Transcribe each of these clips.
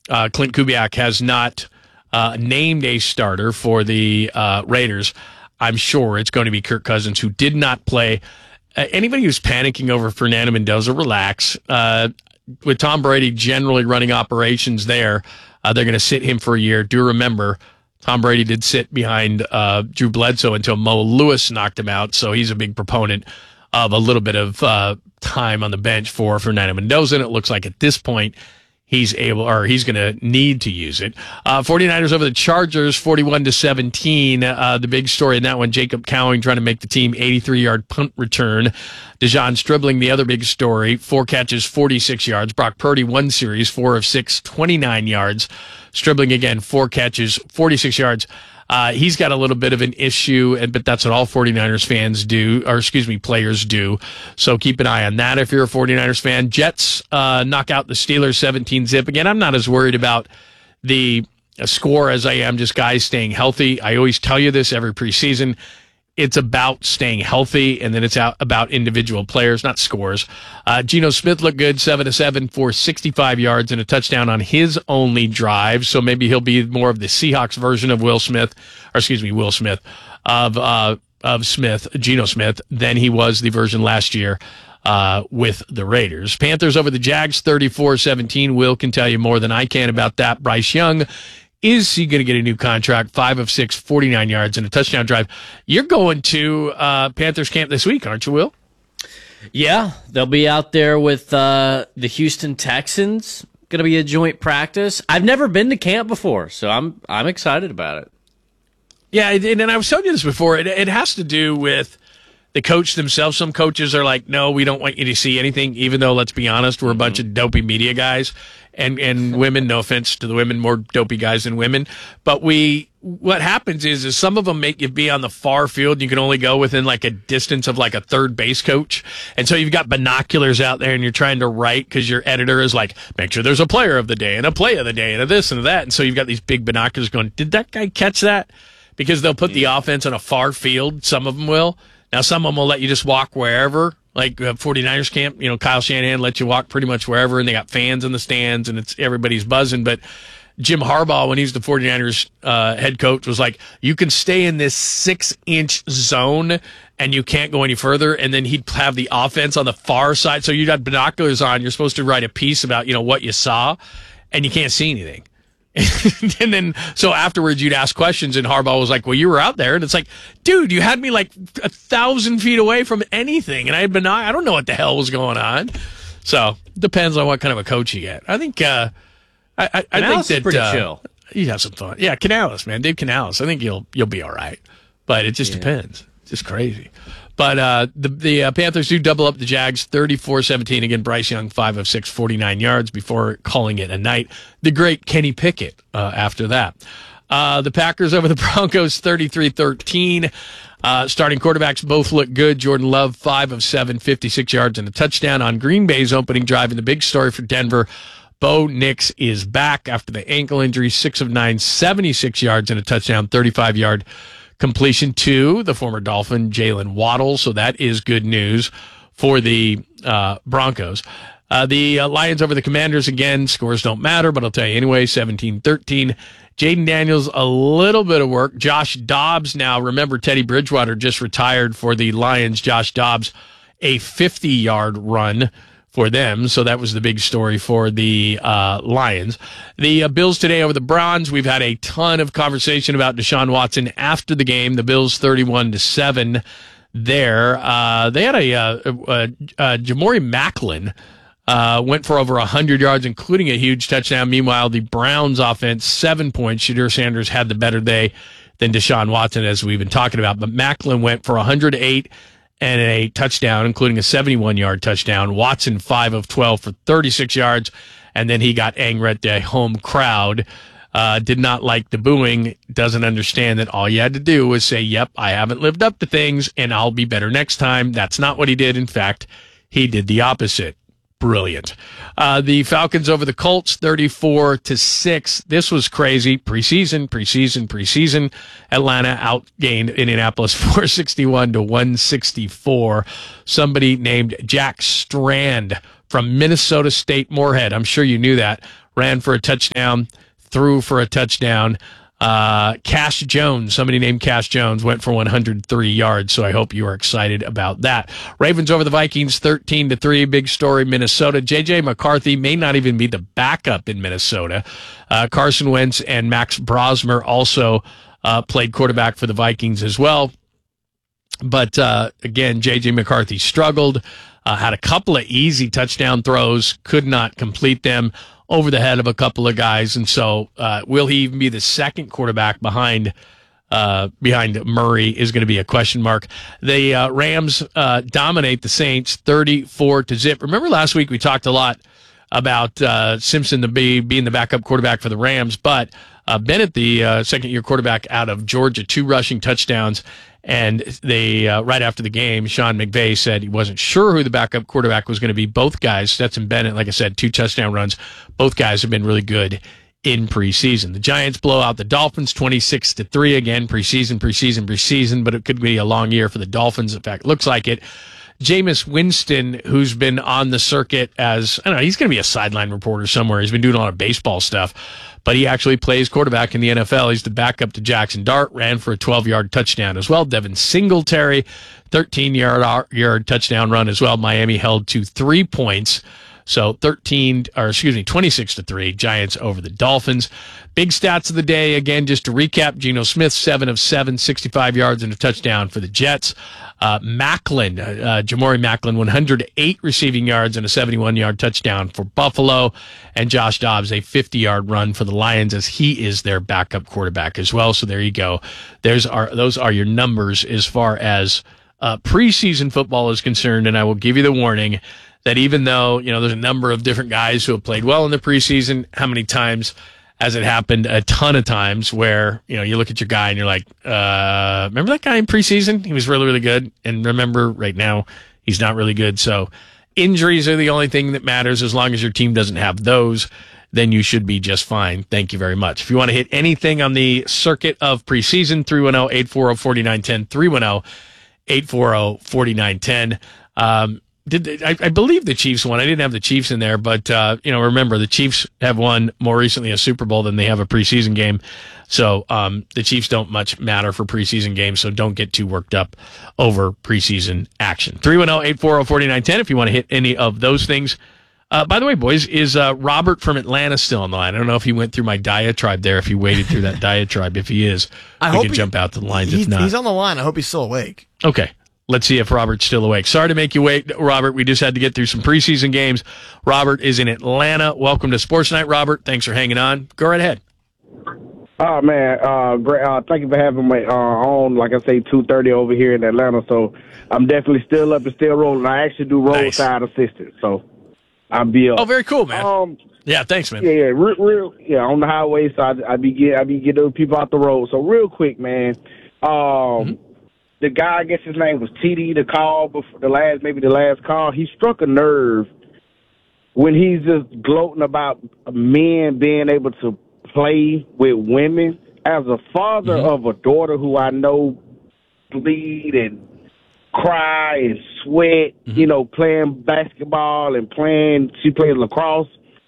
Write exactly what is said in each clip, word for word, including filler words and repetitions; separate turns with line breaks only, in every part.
uh, Clint Kubiak has not uh, named a starter for the uh, Raiders, I'm sure it's going to be Kirk Cousins, who did not play. Uh, anybody who's panicking over Fernando Mendoza, relax. Uh, with Tom Brady generally running operations there, uh, they're going to sit him for a year. Do remember, Tom Brady did sit behind uh, Drew Bledsoe until Mo Lewis knocked him out, so he's a big proponent of a little bit of uh, time on the bench for Fernando Mendoza, and it looks like at this point he's able, or he's going to need to use it. Uh, 49ers over the Chargers, forty-one to seventeen. Uh, the big story in that one, Jacob Cowing trying to make the team, eighty-three-yard punt return. Dejon Stribling, the other big story, four catches, forty-six yards. Brock Purdy, one series, four of six, twenty-nine yards. Stribling again, four catches, forty-six yards. Uh, he's got a little bit of an issue, and but that's what all 49ers fans do, or excuse me, players do. So keep an eye on that if you're a 49ers fan. Jets uh, knock out the Steelers seventeen zip. Again, I'm not as worried about the score as I am just guys staying healthy. I always tell you this every preseason. It's about staying healthy, and then it's out about individual players, not scores. Uh, Geno Smith looked good, seven to seven for sixty-five yards and a touchdown on his only drive. So maybe he'll be more of the Seahawks version of Will Smith, or excuse me, Will Smith, of uh, of Smith, Geno Smith, than he was the version last year uh, with the Raiders. Panthers over the Jags, thirty-four seventeen. Will can tell you more than I can about that. Bryce Young, is he going to get a new contract? Five of six, forty-nine yards and a touchdown drive. You're going to uh, Panthers camp this week, aren't you, Will?
Yeah, they'll be out there with uh, the Houston Texans. Going to be a joint practice. I've never been to camp before, so I'm I'm excited about it.
Yeah, and, and I was telling you this before. It, it has to do with the coach themselves. Some coaches are like, no, we don't want you to see anything, even though, let's be honest, we're a bunch of dopey media guys. And and women, no offense to the women, more dopey guys than women. But we, what happens is, is some of them make you be on the far field. You can only go within like a distance of like a third base coach. And so you've got binoculars out there and you're trying to write because your editor is like, make sure there's a player of the day and a play of the day and a this and a that. And so you've got these big binoculars going, did that guy catch that? Because they'll put the offense on a far field. Some of them will. Now, some of them will let you just walk wherever. Like uh, 49ers camp, you know, Kyle Shanahan lets you walk pretty much wherever, and they got fans in the stands, and it's everybody's buzzing. But Jim Harbaugh, when he's the 49ers uh, head coach, was like, you can stay in this six-inch zone, and you can't go any further. And then he'd have the offense on the far side. So you got binoculars on. You're supposed to write a piece about, you know, what you saw, and you can't see anything. And then, so afterwards, you'd ask questions, and Harbaugh was like, well, you were out there. And it's like, dude, you had me like a thousand feet away from anything, and I had been, I don't know what the hell was going on. So, depends on what kind of a coach you get. I think, uh, I, I, I think that,
pretty
uh,
chill.
You have some fun. Yeah, Canales, man, Dave Canales. I think you'll, you'll be all right. But it just
Yeah.
depends. It's just crazy. But uh, the the uh, Panthers do double up the Jags, thirty-four seventeen. Again, Bryce Young, five of six, forty-nine yards before calling it a night. The great Kenny Pickett uh, after that. Uh, the Packers over the Broncos, thirty-three thirteen. Uh, starting quarterbacks both look good. Jordan Love, five of seven, fifty-six yards and a touchdown on Green Bay's opening drive. And the big story for Denver, Bo Nix is back after the ankle injury, six of nine, seventy-six yards and a touchdown, thirty-five-yard completion to the former Dolphin, Jalen Waddle. So that is good news for the uh, Broncos. Uh, the uh, Lions over the Commanders, again, scores don't matter, but I'll tell you anyway, seventeen thirteen. Jaden Daniels, a little bit of work. Josh Dobbs now, remember Teddy Bridgewater just retired for the Lions. Josh Dobbs, a fifty-yard run for them. So that was the big story for the uh, Lions. The uh, Bills today over the Browns. We've had a ton of conversation about Deshaun Watson after the game. The Bills thirty-one to seven there. Uh, they had a, uh, uh, uh, Jamori Macklin uh, went for over one hundred yards, including a huge touchdown. Meanwhile, the Browns offense, seven points. Shadur Sanders had the better day than Deshaun Watson, as we've been talking about. But Macklin went for one hundred eight and a touchdown, including a seventy-one-yard touchdown. Watson, five of twelve for thirty-six yards, and then he got angry at the home crowd. Uh, did not like the booing, doesn't understand that all you had to do was say, yep, I haven't lived up to things, and I'll be better next time. That's not what he did. In fact, he did the opposite. Brilliant. Uh, the Falcons over the Colts, thirty-four to six. This was crazy. Preseason, preseason, preseason. Atlanta outgained Indianapolis four sixty-one to one sixty-four. Somebody named Jack Strand from Minnesota State Moorhead, I'm sure you knew that, ran for a touchdown, threw for a touchdown. Uh, Cash Jones, somebody named Cash Jones, went for one hundred three yards, so I hope you are excited about that. Ravens over the Vikings, thirteen to three. Big story, Minnesota. J J. McCarthy may not even be the backup in Minnesota. Uh, Carson Wentz and Max Brosmer also uh, played quarterback for the Vikings as well. But, uh, again, J J. McCarthy struggled, uh, had a couple of easy touchdown throws, could not complete them over the head of a couple of guys. And so uh, will he even be the second quarterback behind uh, behind Murray is going to be a question mark. The uh, Rams uh, dominate the Saints thirty-four to zip. Remember last week we talked a lot about uh, Simpson to be being the backup quarterback for the Rams, but uh, Bennett, the uh, second-year quarterback out of Georgia, two rushing touchdowns. And they, uh, right after the game, Sean McVay said he wasn't sure who the backup quarterback was going to be. Both guys, Stetson Bennett, like I said, two touchdown runs. Both guys have been really good in preseason. The Giants blow out the Dolphins twenty-six to three again, preseason, preseason, preseason, but it could be a long year for the Dolphins. In fact, it looks like it. Jameis Winston, who's been on the circuit as, I don't know, he's going to be a sideline reporter somewhere. He's been doing a lot of baseball stuff, but he actually plays quarterback in the N F L. He's the backup to Jackson Dart, ran for a twelve-yard touchdown as well. Devin Singletary, thirteen-yard yard touchdown run as well. Miami held to three points. So thirteen, or excuse me, twenty-six to three, Giants over the Dolphins. Big stats of the day, again, just to recap, Geno Smith, seven of seven, sixty-five yards and a touchdown for the Jets. Uh, Macklin, uh, Jamori Macklin, one hundred eight receiving yards and a seventy-one-yard touchdown for Buffalo. And Josh Dobbs, a fifty-yard run for the Lions as he is their backup quarterback as well. So there you go. There's our, those are your numbers as far as uh, preseason football is concerned. And I will give you the warning that even though, you know, there's a number of different guys who have played well in the preseason, how many times has it happened? A ton of times where, you know, you look at your guy and you're like, uh, remember that guy in preseason? He was really, really good. And remember right now, he's not really good. So injuries are the only thing that matters. As long as your team doesn't have those, then you should be just fine. Thank you very much. If you want to hit anything on the circuit of preseason, three one zero, eight four zero, four nine one zero, three one zero, eight four zero, four nine one zero. Um, Did I, I believe the Chiefs won? I didn't have the Chiefs in there, but uh, you know, remember the Chiefs have won more recently a Super Bowl than they have a preseason game. So um, the Chiefs don't much matter for preseason games. So don't get too worked up over preseason action. three one zero, eight four zero, four nine one zero if you want to hit any of those things. Uh, by the way, boys, is uh, Robert from Atlanta still on the line? I don't know if he went through my diatribe there. If he waded through that diatribe, if he is,
I
we
hope
can
he,
jump out to the lines.
He,
if not,
he's on the line. I hope he's still awake.
Okay. Let's see if Robert's still awake. Sorry to make you wait, Robert. We just had to get through some preseason games. Robert is in Atlanta. Welcome to Sports Night, Robert. Thanks for hanging on. Go right ahead.
Oh, man. Uh, great. Uh, thank you for having me uh, on, like I say, two thirty over here in Atlanta. So I'm definitely still up and still rolling. I actually do roadside nice. assistance. So I'll be up.
Oh, very cool, man.
Um,
yeah, thanks, man.
Yeah, yeah. Real, real, yeah, on the highway. So I, I be get, I be getting those people out the road. So real quick, man. Um, mm-hmm. The guy, I guess his name was T D, the call before the last, maybe the last call. He struck a nerve when he's just gloating about men being able to play with women. As a father mm-hmm. of a daughter who I know bleed and cry and sweat, mm-hmm. you know, playing basketball and playing, she plays lacrosse,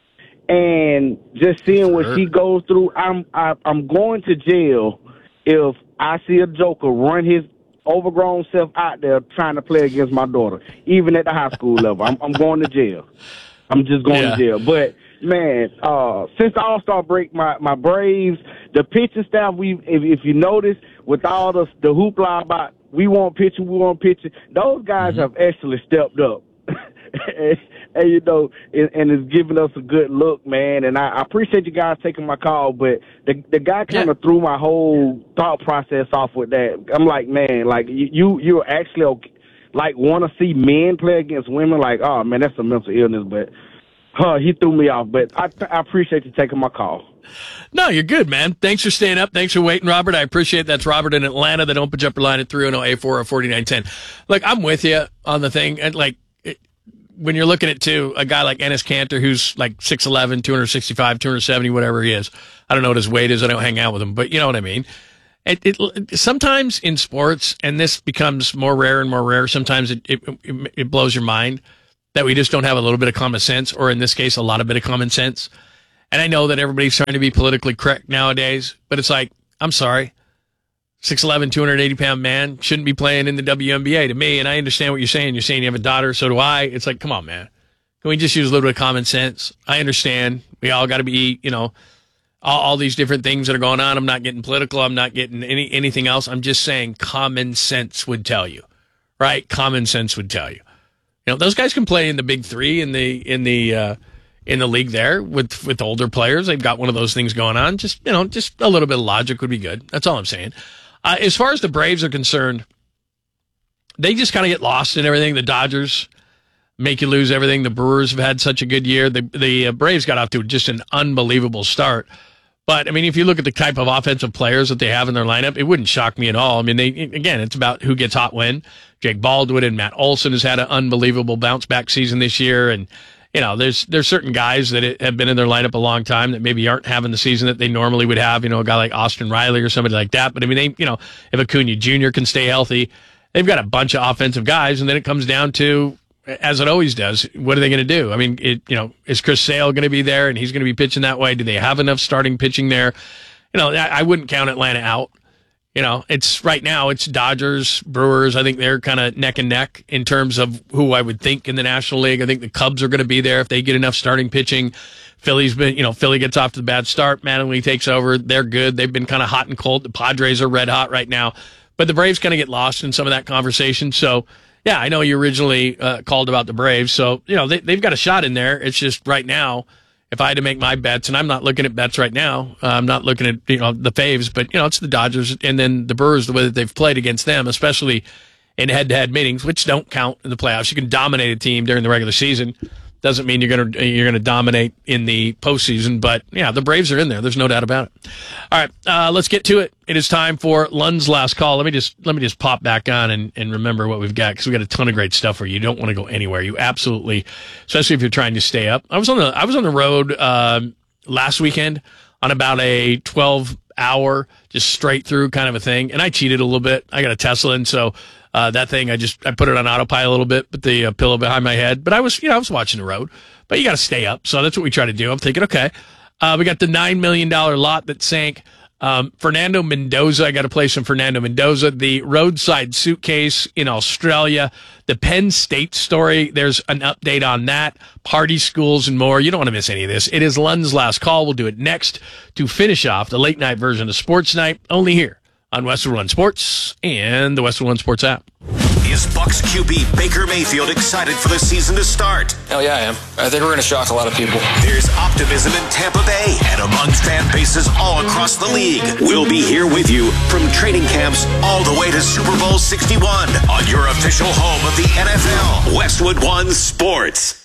and just seeing what she goes through, I'm I, I'm going to jail if I see a joker run his overgrown self out there trying to play against my daughter, even at the high school level. I'm, I'm going to jail. I'm just going yeah. to jail. But, man, uh, since the All-Star break, my, my Braves, the pitching staff, we if, if you notice, with all the, the hoopla about we want pitching, we want pitching, those guys mm-hmm. have actually stepped up. and, and, you know, and, and it's giving us a good look, man. And I, I appreciate you guys taking my call, but the the guy kind of yeah. threw my whole thought process off with that. I'm like, man, like you you you're actually okay, like want to see men play against women? Like, oh man, that's a mental illness. But huh, he threw me off. But I I appreciate you taking my call.
No, you're good, man. Thanks for staying up. Thanks for waiting, Robert. I appreciate that. That's Robert in Atlanta. That opens up your line at three one zero, eight four zero, four nine one zero. Look, I'm with you on the thing. And like, when you're looking at, too, a guy like Enes Kanter, who's like six eleven, two sixty-five, two seventy, whatever he is. I don't know what his weight is. I don't hang out with him, but you know what I mean. It, it sometimes in sports, and this becomes more rare and more rare, sometimes it, it, it, it blows your mind that we just don't have a little bit of common sense, or in this case, a lot of bit of common sense. And I know that everybody's trying to be politically correct nowadays, but it's like, I'm sorry. six eleven, two hundred eighty pound man shouldn't be playing in the W N B A to me. And I understand what you're saying. You're saying you have a daughter. So do I. It's like, come on, man. Can we just use a little bit of common sense? I understand. We all got to be, you know, all, all these different things that are going on. I'm not getting political. I'm not getting any anything else. I'm just saying common sense would tell you, right? Common sense would tell you. You know, those guys can play in the big three in the, in the, uh, in the league there with, with older players. They've got one of those things going on. Just, you know, just a little bit of logic would be good. That's all I'm saying. Uh, as far as the Braves are concerned, they just kind of get lost in everything. The Dodgers make you lose everything. The Brewers have had such a good year. The, the uh, Braves got off to just an unbelievable start. But, I mean, if you look at the type of offensive players that they have in their lineup, it wouldn't shock me at all. I mean, they again, it's about who gets hot when. Jake Baldwin and Matt Olson has had an unbelievable bounce-back season this year, and you know, there's there's certain guys that have been in their lineup a long time that maybe aren't having the season that they normally would have. You know, a guy like Austin Riley or somebody like that. But I mean, they, you know, if Acuna Junior can stay healthy, they've got a bunch of offensive guys, and then it comes down to, as it always does, what are they going to do? I mean, it, you know, is Chris Sale going to be there, and he's going to be pitching that way? Do they have enough starting pitching there? You know, I, I wouldn't count Atlanta out. You know, it's right now, it's Dodgers, Brewers. I think they're kind of neck and neck in terms of who I would think in the National League. I think the Cubs are going to be there if they get enough starting pitching. Philly's been, you know, Philly gets off to the bad start. Mattingly takes over. They're good. They've been kind of hot and cold. The Padres are red hot right now. But the Braves kind of get lost in some of that conversation. So, yeah, I know you originally uh, called about the Braves. So, you know, they, they've got a shot in there. It's just right now, if I had to make my bets, and I'm not looking at bets right now, uh, I'm not looking at, you know, the faves, but, you know, it's the Dodgers and then the Brewers, the way that they've played against them, especially in head-to-head meetings, which don't count in the playoffs. You can dominate a team during the regular season. Doesn't mean you're going to you're going to dominate in the postseason, but yeah, the Braves are in there. There's no doubt about it. All right, uh, let's get to it. It is time for Lund's last call. Let me just let me just pop back on and, and remember what we've got, because we got a ton of great stuff for you. You don't want to go anywhere. You absolutely, especially if you're trying to stay up. I was on the I was on the road uh, last weekend on about a twelve hour just straight through kind of a thing, and I cheated a little bit. I got a Tesla, and so. Uh, that thing, I just I put it on autopilot a little bit, put the uh, pillow behind my head. But I was, you know, I was watching the road. But you got to stay up, so that's what we try to do. I'm thinking, okay, uh, we got the nine million dollar lot that sank. Um, Fernando Mendoza, I got to play some Fernando Mendoza. The roadside suitcase in Australia, the Penn State story. There's an update on that. Party schools and more. You don't want to miss any of this. It is Lund's last call. We'll do it next to finish off the late night version of Sports Night, only here on Westwood One Sports and the Westwood One Sports app.
Is Bucks Q B Baker Mayfield excited for the season to start?
Hell yeah, I am. I think we're going to shock a lot of people.
There's optimism in Tampa Bay and among fan bases all across the league. We'll be here with you from training camps all the way to Super Bowl sixty-one on your official home of the N F L, Westwood One Sports.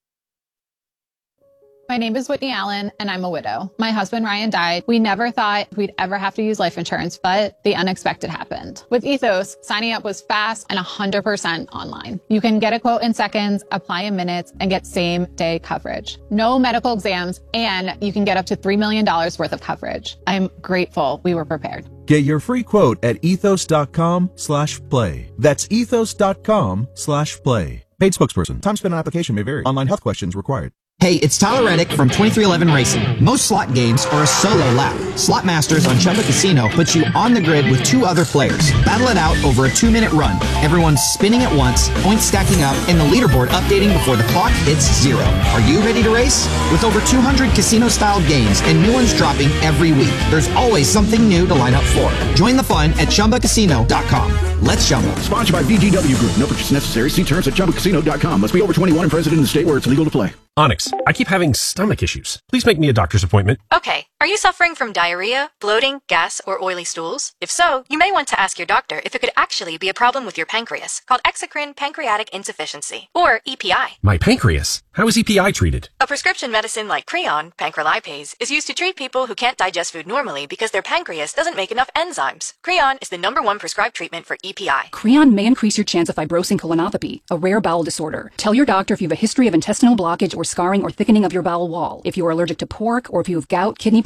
My name is Whitney Allen, and I'm a widow. My husband, Ryan, died. We never thought we'd ever have to use life insurance, but the unexpected happened. With Ethos, signing up was fast and one hundred percent online. You can get a quote in seconds, apply in minutes, and get same-day coverage. No medical exams, and you can get up to three million dollars worth of coverage. I'm grateful we were prepared.
Get your free quote at ethos.com slash play. That's ethos.com slash play. Paid spokesperson. Time spent on application may vary. Online health questions required.
Hey, it's Tyler Reddick from twenty-three eleven Racing. Most slot games are a solo lap. Slot Masters on Chumba Casino puts you on the grid with two other players. Battle it out over a two-minute run. Everyone's spinning at once, points stacking up, and the leaderboard updating before the clock hits zero. Are you ready to race? With over two hundred casino-style games and new ones dropping every week, there's always something new to line up for. Join the fun at chumba casino dot com. Let's Chumba.
Sponsored by V G W Group. No purchase necessary. See terms at chumba casino dot com. Must be over twenty-one and present in the state where it's legal to play.
Onyx, I keep having stomach issues. Please make me a doctor's appointment.
Okay. Are you suffering from diarrhea, bloating, gas, or oily stools? If so, you may want to ask your doctor if it could actually be a problem with your pancreas, called exocrine pancreatic insufficiency, or E P I.
My pancreas? How is E P I treated?
A prescription medicine like Creon, pancrelipase, is used to treat people who can't digest food normally because their pancreas doesn't make enough enzymes. Creon is the number one prescribed treatment for E P I.
Creon may increase your chance of fibrosing colonopathy, a rare bowel disorder. Tell your doctor if you have a history of intestinal blockage or scarring or thickening of your bowel wall, if you are allergic to pork, or if you have gout, kidney problems,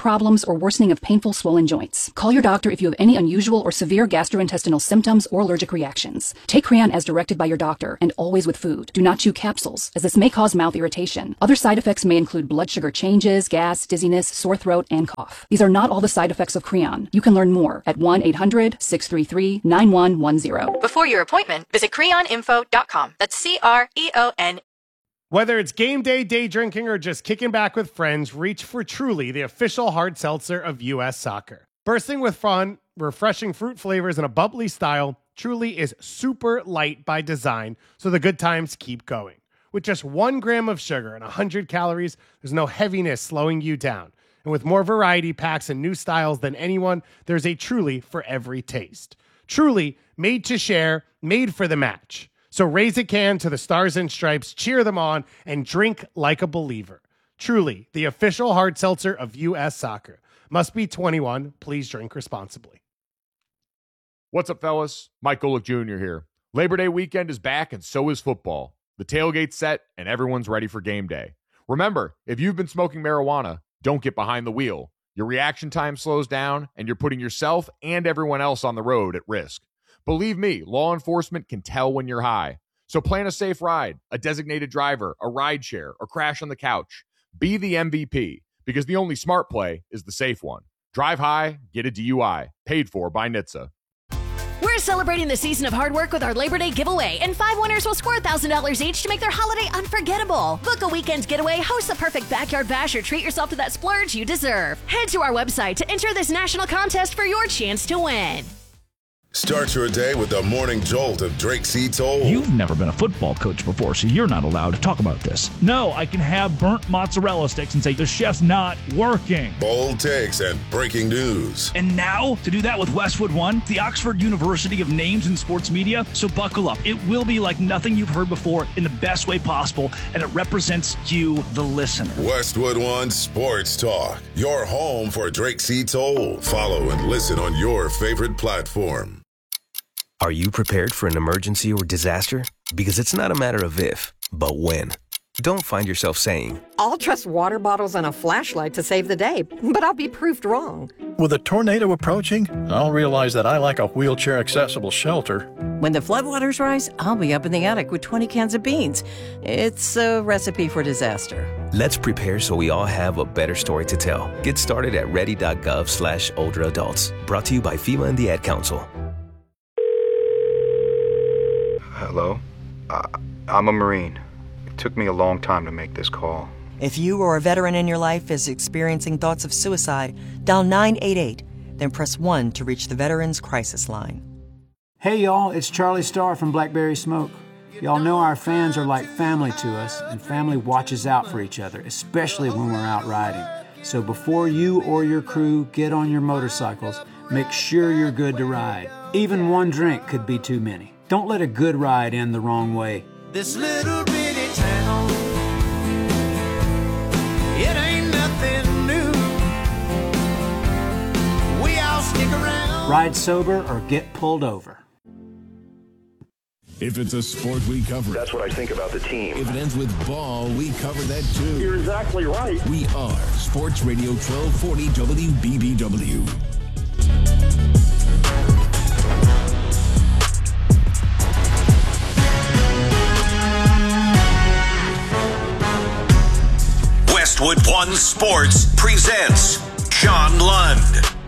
problems, or worsening of painful swollen joints. Call your doctor if you have any unusual or severe gastrointestinal symptoms or allergic reactions. Take Creon as directed by your doctor and always with food. Do not chew capsules, as this may cause mouth irritation. Other side effects may include blood sugar changes, gas, dizziness, sore throat, and cough. These are not all the side effects of Creon. You can learn more at one eight hundred, six three three, nine one one zero.
Before your appointment, visit creon info dot com. That's C R E O N.
Whether it's game day, day drinking, or just kicking back with friends, reach for Truly, the official hard seltzer of U S Soccer. Bursting with fun, refreshing fruit flavors, and a bubbly style, Truly is super light by design, so the good times keep going. With just one gram of sugar and one hundred calories, there's no heaviness slowing you down. And with more variety packs and new styles than anyone, there's a Truly for every taste. Truly, made to share, made for the match. So raise a can to the Stars and Stripes, cheer them on, and drink like a believer. Truly, the official hard seltzer of U S Soccer. Must be twenty-one. Please drink responsibly.
What's up, fellas? Mike Golick Junior here. Labor Day weekend is back, and so is football. The tailgate's set, and everyone's ready for game day. Remember, if you've been smoking marijuana, don't get behind the wheel. Your reaction time slows down, and you're putting yourself and everyone else on the road at risk. Believe me, law enforcement can tell when you're high. So plan a safe ride, a designated driver, a ride share, or crash on the couch. Be the M V P, because the only smart play is the safe one. Drive high, get a D U I. Paid for by N H T S A.
We're celebrating the season of hard work with our Labor Day giveaway, and five winners will score one thousand dollars each to make their holiday unforgettable. Book a weekend getaway, host the perfect backyard bash, or treat yourself to that splurge you deserve. Head to our website to enter this national contest for your chance to win.
Start your day with the morning jolt of Drake C. Toll.
You've never been a football coach before, so you're not allowed to talk about this. No, I can have burnt mozzarella sticks and say the chef's not working.
Bold takes and breaking news.
And now, to do that with Westwood One, the Oxford University of Names in Sports Media. So buckle up. It will be like nothing you've heard before in the best way possible, and it represents you, the listener.
Westwood One Sports Talk, your home for Drake C. Toll. Follow and listen on your favorite platform.
Are you prepared for an emergency or disaster? Because it's not a matter of if, but when. Don't find yourself saying,
I'll trust water bottles and a flashlight to save the day, but I'll be proved wrong.
With a tornado approaching, I'll realize that I lack a wheelchair-accessible shelter.
When the floodwaters rise, I'll be up in the attic with twenty cans of beans. It's a recipe for disaster.
Let's prepare so we all have a better story to tell. Get started at ready.gov slash older adults. Brought to you by FEMA and the Ad Council.
Hello? Uh, I'm a Marine. It took me a long time to make this call.
If you or a veteran in your life is experiencing thoughts of suicide, dial nine eight eight, then press one to reach the Veterans Crisis Line.
Hey y'all, it's Charlie Starr from Blackberry Smoke. Y'all know our fans are like family to us, and family watches out for each other, especially when we're out riding. So before you or your crew get on your motorcycles, make sure you're good to ride. Even one drink could be too many. Don't let a good ride end the wrong way.
This little bitty town, it ain't nothing new. We all stick around.
Ride sober or get pulled over.
If it's a sport, we cover it.
That's what I think about the team.
If it ends with ball, we cover that too.
You're exactly right.
We are Sports Radio twelve forty W B B W.
Westwood One Sports presents John Lund.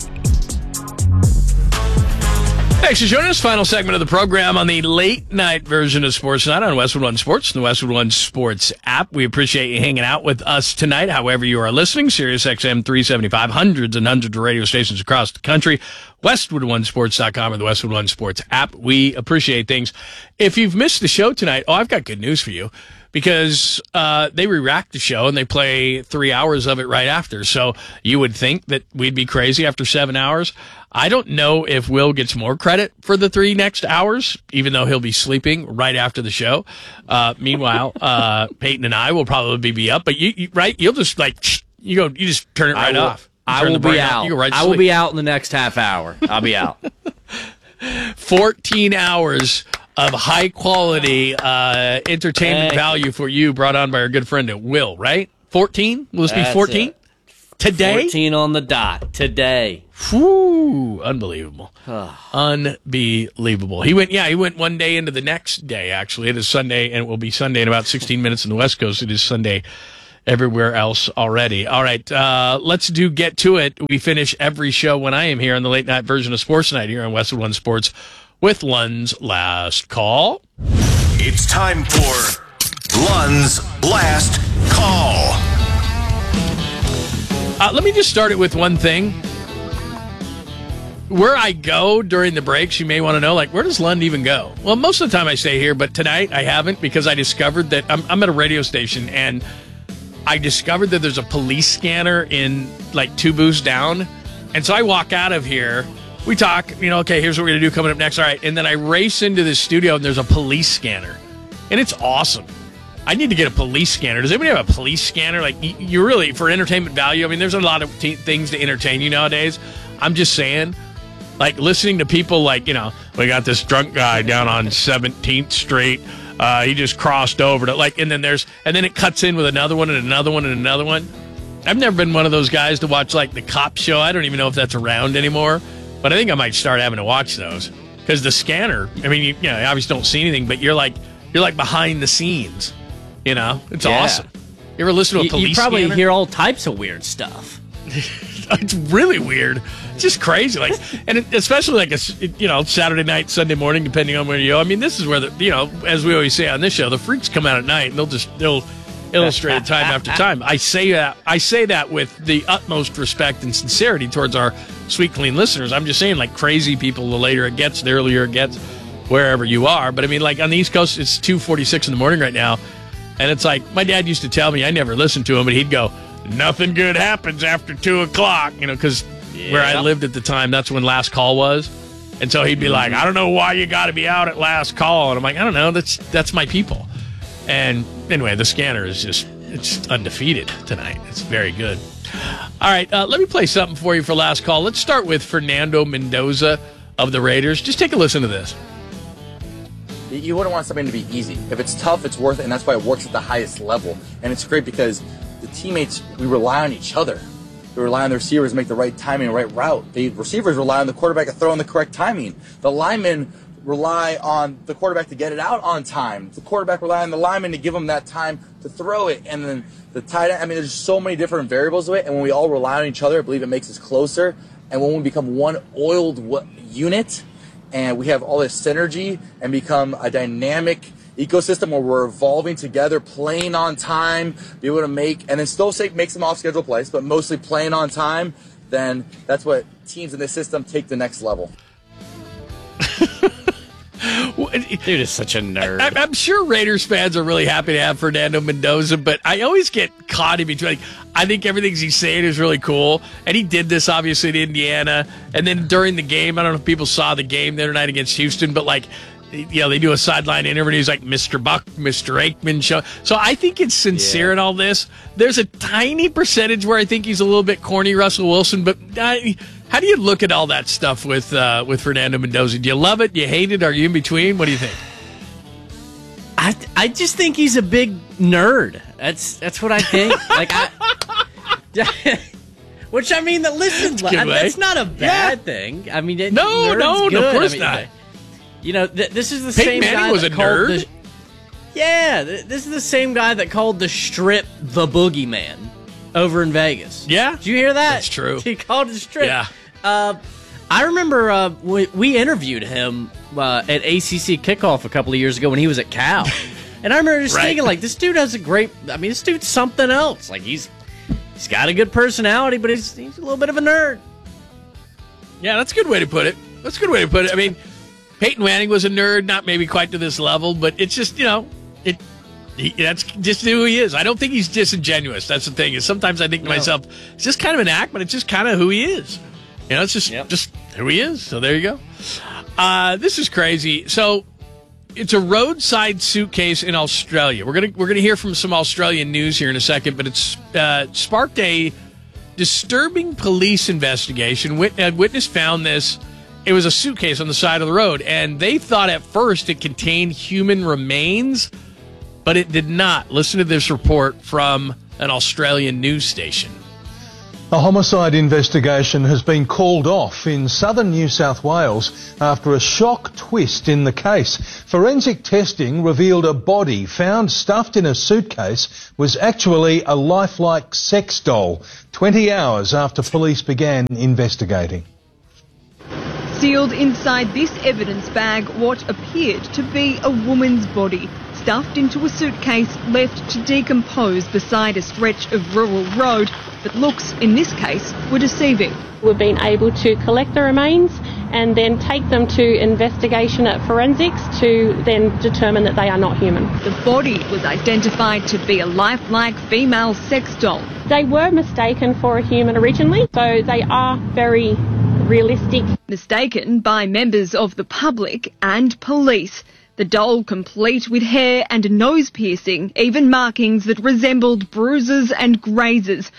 Thanks for joining us. Final segment of the program on the late night version of Sports Night on Westwood One Sports, the Westwood One Sports app. We appreciate you hanging out with us tonight, however you are listening. Sirius X M three seventy-five, hundreds and hundreds of radio stations across the country. Westwood One Sports dot com or the Westwood One Sports app. We appreciate things. If you've missed the show tonight, oh, I've got good news for you. Because uh, they re-rack the show and they play three hours of it right after. So you would think that we'd be crazy after seven hours. I don't know if Will gets more credit for the three next hours, even though he'll be sleeping right after the show. Uh, meanwhile, uh, Peyton and I will probably be up. But you, you right, you'll just like you go, you just turn it right
I will,
off. You
I will be out.
You go right to
I
sleep.
will be out in the next half hour. I'll be out.
fourteen hours of high-quality uh, entertainment
hey.
value for you brought on by our good friend Will, right? fourteen? Will this be fourteen? Today?
fourteen on the dot. Today.
Whew, unbelievable. Unbelievable. He went, yeah, he went one day into the next day, actually. It is Sunday, and it will be Sunday in about sixteen minutes on the West Coast. It is Sunday everywhere else already. All right, uh, let's do Get To It. We finish every show when I am here on the late night version of Sports Night here on Westwood One Sports with Lund's Last Call.
It's time for Lund's Last Call.
Uh, let me just start it with one thing. Where I go during the breaks, you may want to know, like, where does Lund even go? Well, most of the time I stay here, but tonight I haven't because I discovered that I'm, I'm at a radio station and I discovered that there's a police scanner in, like, two booths down. And so I walk out of here. We talk, you know, okay, here's what we're going to do coming up next. All right. And then I race into the studio and there's a police scanner. And it's awesome. I need to get a police scanner. Does anybody have a police scanner? Like, you, you really, for entertainment value, I mean, there's a lot of t- things to entertain you nowadays. I'm just saying, like, listening to people like, you know, we got this drunk guy down on seventeenth Street. Uh, he just crossed over to, like, and then there's, and then it cuts in with another one and another one and another one. I've never been one of those guys to watch, like, the cop show. I don't even know if that's around anymore, but I think I might start having to watch those because the scanner, I mean, you, you know, you obviously don't see anything, but you're like, you're like behind the scenes. You know, it's
Yeah.
awesome. You ever listen to a
You,
police
you probably
scanner?
hear all types of weird stuff.
It's really weird. It's just crazy. Like, and it, especially like a, you know, Saturday night, Sunday morning, depending on where you go. I mean, this is where the, you know, as we always say on this show, the freaks come out at night and they'll just, they'll illustrate it time after time. I say that, I say that with the utmost respect and sincerity towards our sweet, clean listeners. I'm just saying, like, crazy people, the later it gets, the earlier it gets, wherever you are. But I mean, like, on the East Coast, it's two forty-six in the morning right now. And it's like, my dad used to tell me, I never listened to him, but he'd go, nothing good happens after two o'clock, you know, because yeah. where I lived at the time, that's when Last Call was. And so he'd be mm-hmm. like, I don't know why you got to be out at Last Call. And I'm like, I don't know, that's that's my people. And anyway, the scanner is just, it's undefeated tonight. It's very good. All right, uh, let me play something for you for Last Call. Let's start with Fernando Mendoza of the Raiders. Just take a listen to this.
You wouldn't want something to be easy. If it's tough, it's worth it, and that's why it works at the highest level. And it's great because the teammates, we rely on each other. We rely on the receivers to make the right timing, right route. The receivers rely on the quarterback to throw in the correct timing. The linemen rely on the quarterback to get it out on time. The quarterback rely on the lineman to give them that time to throw it. And then the tight end, I mean, there's so many different variables to it, and when we all rely on each other, I believe it makes us closer. And when we become one oiled unit, and we have all this synergy and become a dynamic ecosystem where we're evolving together, playing on time, be able to make, and then still say, make some off-schedule plays, but mostly playing on time, then that's what teams in this system take the next level.
Dude is such a nerd.
I, I'm sure Raiders fans are really happy to have Fernando Mendoza, but I always get caught in between. Like, I think everything he's saying is really cool, and he did this obviously in Indiana, and then during the game, I don't know if people saw the game the other night against Houston, but like, you know, they do a sideline interview, and he's like, Mister Buck, Mister Aikman show. So I think it's sincere yeah. in all this. There's a tiny percentage where I think he's a little bit corny, Russell Wilson, but I, how do you look at all that stuff with uh, with Fernando Mendoza? Do you love it? Do you hate it? Are you in between? What do you think?
I I just think he's a big nerd. That's that's what I think. Like I, which I mean, that listen, that's, that's not a bad yeah. thing. I mean, it,
no, no,
good.
no, of course
I mean,
not.
You know, th- this is the
Peyton
same
Manning
guy
was
that
a
called
nerd.
The, yeah, th- this is the same guy that called the Strip the Boogeyman over in Vegas.
Yeah,
did you hear that?
That's true.
He called it the Strip.
Yeah.
Uh, I remember uh, we, we interviewed him uh, at A C C Kickoff a couple of years ago when he was at Cal, and I remember just right. thinking, like, this dude has a great. I mean, this dude's something else. Like he's he's got a good personality, but he's he's a little bit of a nerd.
Yeah, that's a good way to put it. That's a good way to put it. I mean, Peyton Manning was a nerd, not maybe quite to this level, but it's just, you know, it. He, that's just who he is. I don't think he's disingenuous. That's the thing. Is sometimes I think to no. myself, it's just kind of an act, but it's just kind of who he is. You know, it's just yep. just who he is. So there you go. Uh, this is crazy. So it's a roadside suitcase in Australia. We're gonna we're gonna hear from some Australian news here in a second, but it's uh, sparked a disturbing police investigation. Wit- a witness found this. It was a suitcase on the side of the road, and they thought at first it contained human remains, but it did not. Listen to this report from an Australian news station.
A homicide investigation has been called off in southern New South Wales after a shock twist in the case. Forensic testing revealed a body found stuffed in a suitcase was actually a lifelike sex doll, twenty hours after police began investigating.
Sealed inside this evidence bag, what appeared to be a woman's body, stuffed into a suitcase left to decompose beside a stretch of rural road, but looks in this case were deceiving.
We've been able to collect the remains and then take them to investigation at forensics to then determine that they are not human.
The body was identified to be a lifelike female sex doll.
They were mistaken for a human originally, so they are very realistic.
Mistaken by members of the public and police. The doll complete with hair and nose piercing, even markings that resembled bruises and grazes.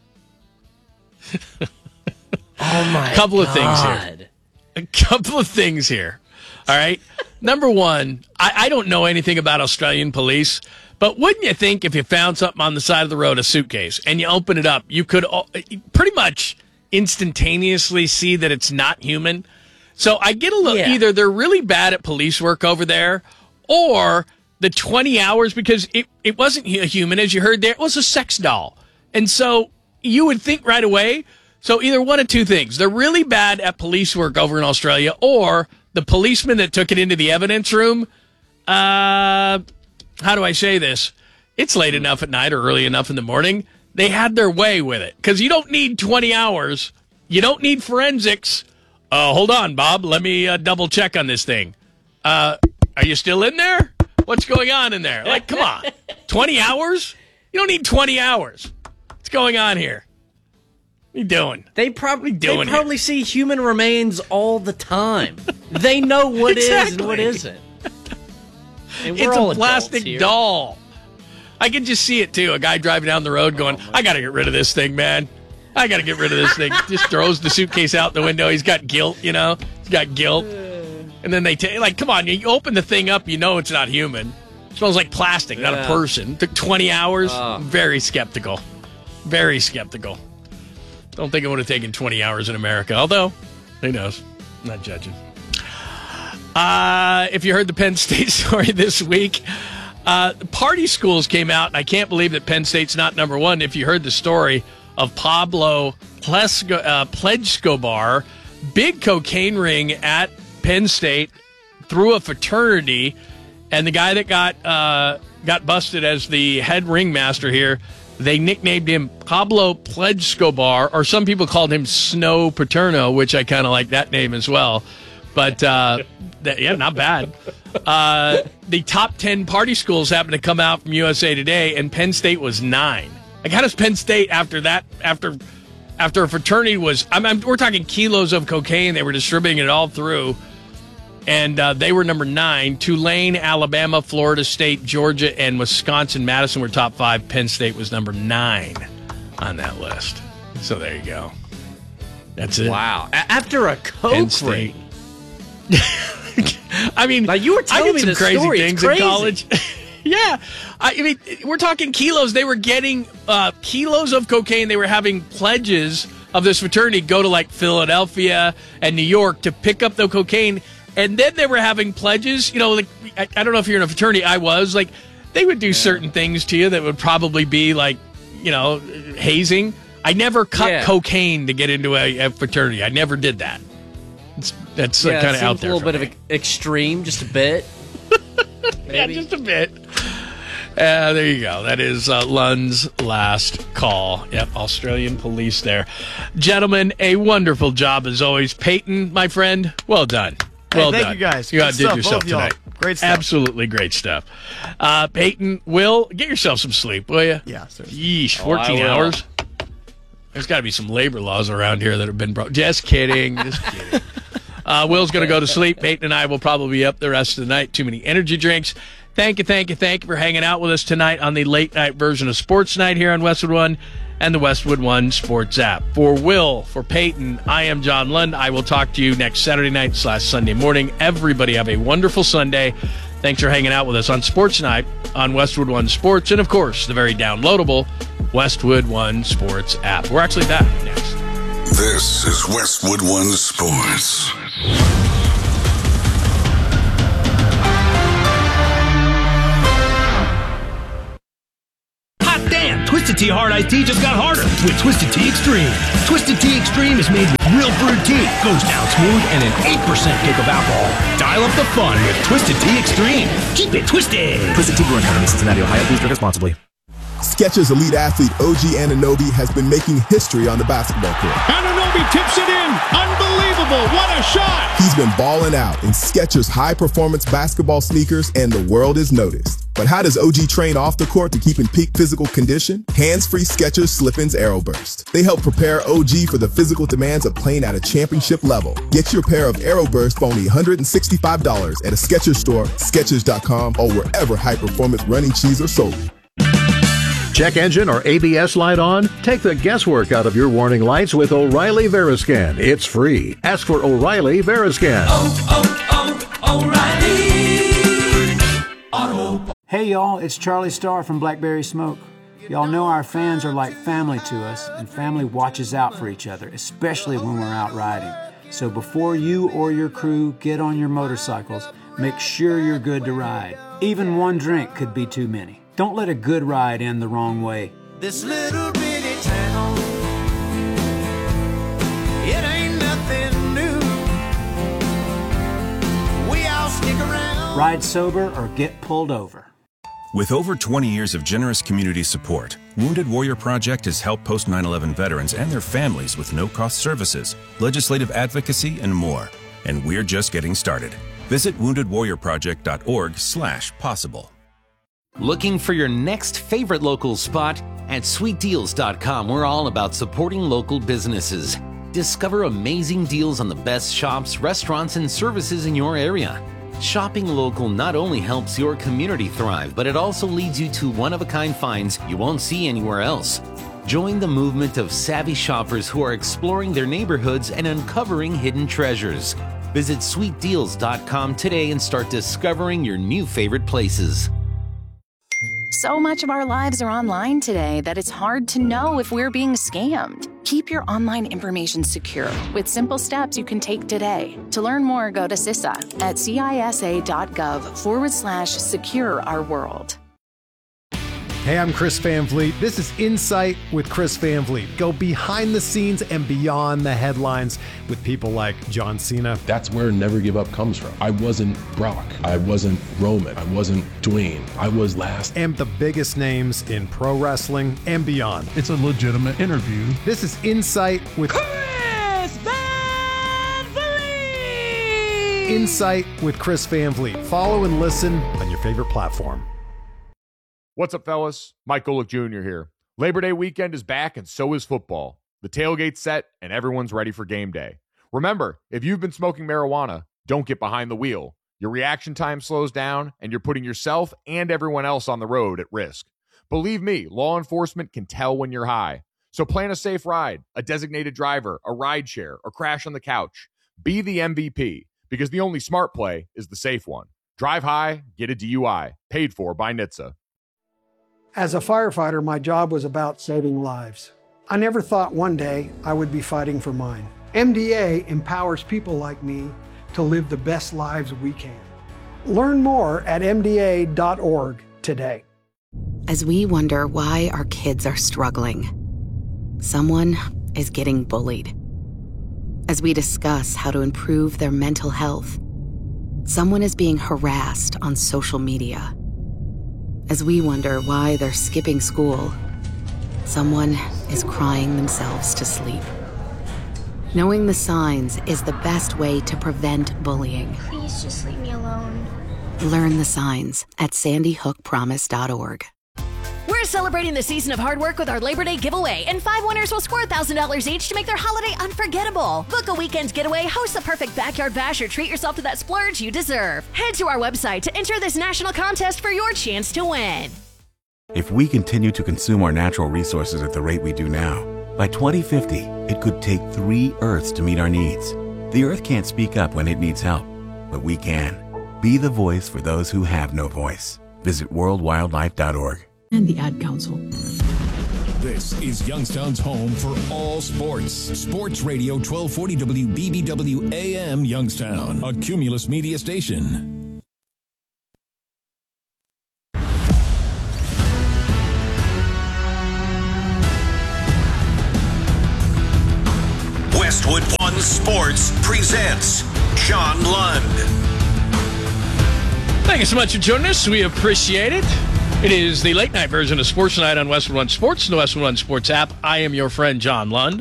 Oh my
couple
God.
of things here. A couple of things here. All right. Number one, I, I don't know anything about Australian police, but wouldn't you think if you found something on the side of the road, a suitcase, and you open it up, you could pretty much instantaneously see that it's not human? So I get a little, yeah. either they're really bad at police work over there, or the twenty hours, because it, it wasn't a human, as you heard there, it was a sex doll. And so you would think right away, so either one of two things. They're really bad at police work over in Australia, or the policeman that took it into the evidence room, uh, how do I say this? It's late enough at night or early enough in the morning. They had their way with it, because you don't need twenty hours. You don't need forensics. Uh, hold on, Bob. Let me uh, double check on this thing. Uh, are you still in there? What's going on in there? Like, come on. twenty hours? You don't need twenty hours. What's going on here? What are you doing?
They probably
doing
They probably
here?
see human remains all the time. They know what
exactly.
is and what isn't. And we're
it's
all
a plastic
here.
doll. I can just see it, too. A guy driving down the road going, oh I got to get rid of this thing, man. I got to get rid of this thing. Just throws the suitcase out the window. He's got guilt, you know. He's got guilt. And then they take, like, come on, you open the thing up, you know it's not human. It smells like plastic, not
Yeah.
a person. Took twenty hours.
Oh.
Very skeptical. Very skeptical. Don't think it would have taken twenty hours in America. Although, who knows? I'm not judging. Uh, if you heard the Penn State story this week, uh, party schools came out, and I can't believe that Penn State's not number one. If you heard the story of Pablo Plesco, uh, Plejskobar, big cocaine ring at Penn State through a fraternity, and the guy that got uh, got busted as the head ringmaster here, they nicknamed him Pablo Plejskobar, or some people called him Snow Paterno, which I kind of like that name as well. But, uh, that, yeah, not bad. Uh, the top ten party schools happened to come out from U S A Today, and Penn State was nine. Like, how does Penn State, after that, after after a fraternity was, I mean, we're talking kilos of cocaine, they were distributing it all through, and uh, they were number nine. Tulane, Alabama, Florida State, Georgia, and Wisconsin, Madison were top five. Penn State was number nine on that list. So there you go. That's it.
Wow. A- after a coke
Penn State.
ring.
I mean,
like you were telling
I did
me
some
this
crazy
story.
things
It's crazy.
in college. Yeah. I mean, we're talking kilos. They were getting uh, kilos of cocaine. They were having pledges of this fraternity go to like Philadelphia and New York to pick up the cocaine. And then they were having pledges, you know, like, I, I don't know if you're in a fraternity. I was like, they would do yeah. certain things to you that would probably be like, you know, hazing. I never cut
yeah.
cocaine to get into a, a fraternity. I never did that. It's, that's
yeah,
uh, kind of out
a
there.
A little bit
me.
of extreme, just a bit.
Yeah, just a bit. Uh, there you go. That is uh, Lund's last call. Yep, Australian police there. Gentlemen, a wonderful job as always. Peyton, my friend, well done. Well
hey, thank
done.
you guys.
You
Good
outdid
stuff,
yourself
both y'all.
tonight.
Great stuff.
Absolutely great stuff. Uh, Peyton, Will, get yourself some sleep, will you?
Yeah, sir.
Yeesh,
Oh,
fourteen
I will.
hours. There's got to be some labor laws around here that have been brought. Just kidding. Just kidding. Uh, Will's going to go to sleep. Peyton and I will probably be up the rest of the night. Too many energy drinks. Thank you, thank you, thank you for hanging out with us tonight on the late night version of Sports Night here on Westwood One and the Westwood One Sports app. For Will, for Peyton, I am John Lund. I will talk to you next Saturday night slash Sunday morning. Everybody have a wonderful Sunday. Thanks for hanging out with us on Sports Night on Westwood One Sports and, of course, the very downloadable Westwood One Sports app. We're actually back next.
This is Westwood One Sports.
Hot damn! Twisted Tea Hard Iced Tea just got harder with Twisted Tea Extreme. Twisted Tea Extreme is made with real brewed tea, goes down smooth, and an eight percent kick of alcohol. Dial up the fun with Twisted Tea Extreme. Keep it twisted.
Twisted Tea Brewing Company, Cincinnati, Ohio. Please drink responsibly.
Skechers elite athlete O G Anunoby has been making history on the basketball court.
Anunoby tips it in. Unbelievable. What a shot.
He's been balling out in Skechers high-performance basketball sneakers, and the world is noticed. But how does O G train off the court to keep in peak physical condition? Hands-free Skechers Slip-ins Aeroburst. They help prepare O G for the physical demands of playing at a championship level. Get your pair of Aeroburst for only one hundred sixty-five dollars at a Skechers store, Skechers dot com, or wherever high-performance running shoes are sold.
Check engine or A B S light on? Take the guesswork out of your warning lights with O'Reilly Veriscan. It's free. Ask for O'Reilly Veriscan.
Oh, oh, oh, O'Reilly Auto.
Hey y'all, it's Charlie Starr from Blackberry Smoke. Y'all know our fans are like family to us, and family watches out for each other, especially when we're out riding. So before you or your crew get on your motorcycles, make sure you're good to ride. Even one drink could be too many. Don't let a good ride end the wrong way.
This little bitty town, it ain't nothing new. We all stick around.
Ride sober or get pulled over.
With over twenty years of generous community support, Wounded Warrior Project has helped post nine eleven veterans and their families with no-cost services, legislative advocacy, and more. And we're just getting started. Visit wounded warrior project dot org slash possible.
Looking for your next favorite local spot? At sweet deals dot com, we're all about supporting local businesses. Discover amazing deals on the best shops, restaurants, and services in your area. Shopping local not only helps your community thrive, but it also leads you to one-of-a-kind finds you won't see anywhere else. Join the movement of savvy shoppers who are exploring their neighborhoods and uncovering hidden treasures. Visit sweet deals dot com today and start discovering your new favorite places.
So much of our lives are online today that it's hard to know if we're being scammed. Keep your online information secure with simple steps you can take today. To learn more, go to C I S A at C I S A dot gov forward slash secure our world.
Hey, I'm Chris Van Vliet. This is Insight with Chris Van Vliet. Go behind the scenes and beyond the headlines with people like John Cena.
That's where Never Give Up comes from. I wasn't Brock. I wasn't Roman. I wasn't Dwayne. I was last.
And the biggest names in pro wrestling and beyond.
It's a legitimate interview.
This is Insight with
Chris Van Vliet.
Insight with Chris Van Vliet. Follow and listen on your favorite platform.
What's up, fellas? Mike Golick Junior here. Labor Day weekend is back, and so is football. The tailgate's set, and everyone's ready for game day. Remember, if you've been smoking marijuana, don't get behind the wheel. Your reaction time slows down, and you're putting yourself and everyone else on the road at risk. Believe me, law enforcement can tell when you're high. So plan a safe ride, a designated driver, a ride share, or crash on the couch. Be the M V P, because the only smart play is the safe one. Drive high, get a D U I. Paid for by N H T S A.
As a firefighter, my job was about saving lives. I never thought one day I would be fighting for mine. M D A empowers people like me to live the best lives we can. Learn more at M D A dot org today.
As we wonder why our kids are struggling, someone is getting bullied. As we discuss how to improve their mental health, someone is being harassed on social media. As we wonder why they're skipping school, someone is crying themselves to sleep. Knowing the signs is the best way to prevent bullying.
Please just leave me alone.
Learn the signs at sandy hook promise dot org.
We're celebrating the season of hard work with our Labor Day giveaway, and five winners will score one thousand dollars each to make their holiday unforgettable. Book a weekend getaway, host the perfect backyard bash, or treat yourself to that splurge you deserve. Head to our website to enter this national contest for your chance to win.
If we continue to consume our natural resources at the rate we do now, by twenty fifty, it could take three Earths to meet our needs. The Earth can't speak up when it needs help, but we can. Be the voice for those who have no voice. Visit world wildlife dot org.
And the Ad Council.
This is Youngstown's home for all sports. Sports Radio twelve forty W B B W A M Youngstown, a Cumulus media station.
Westwood One Sports presents John Lund.
Thank you so much for joining us. We appreciate it. It is the late night version of Sports Night on Westwood One Sports, the Westwood One Sports app. I am your friend, John Lund.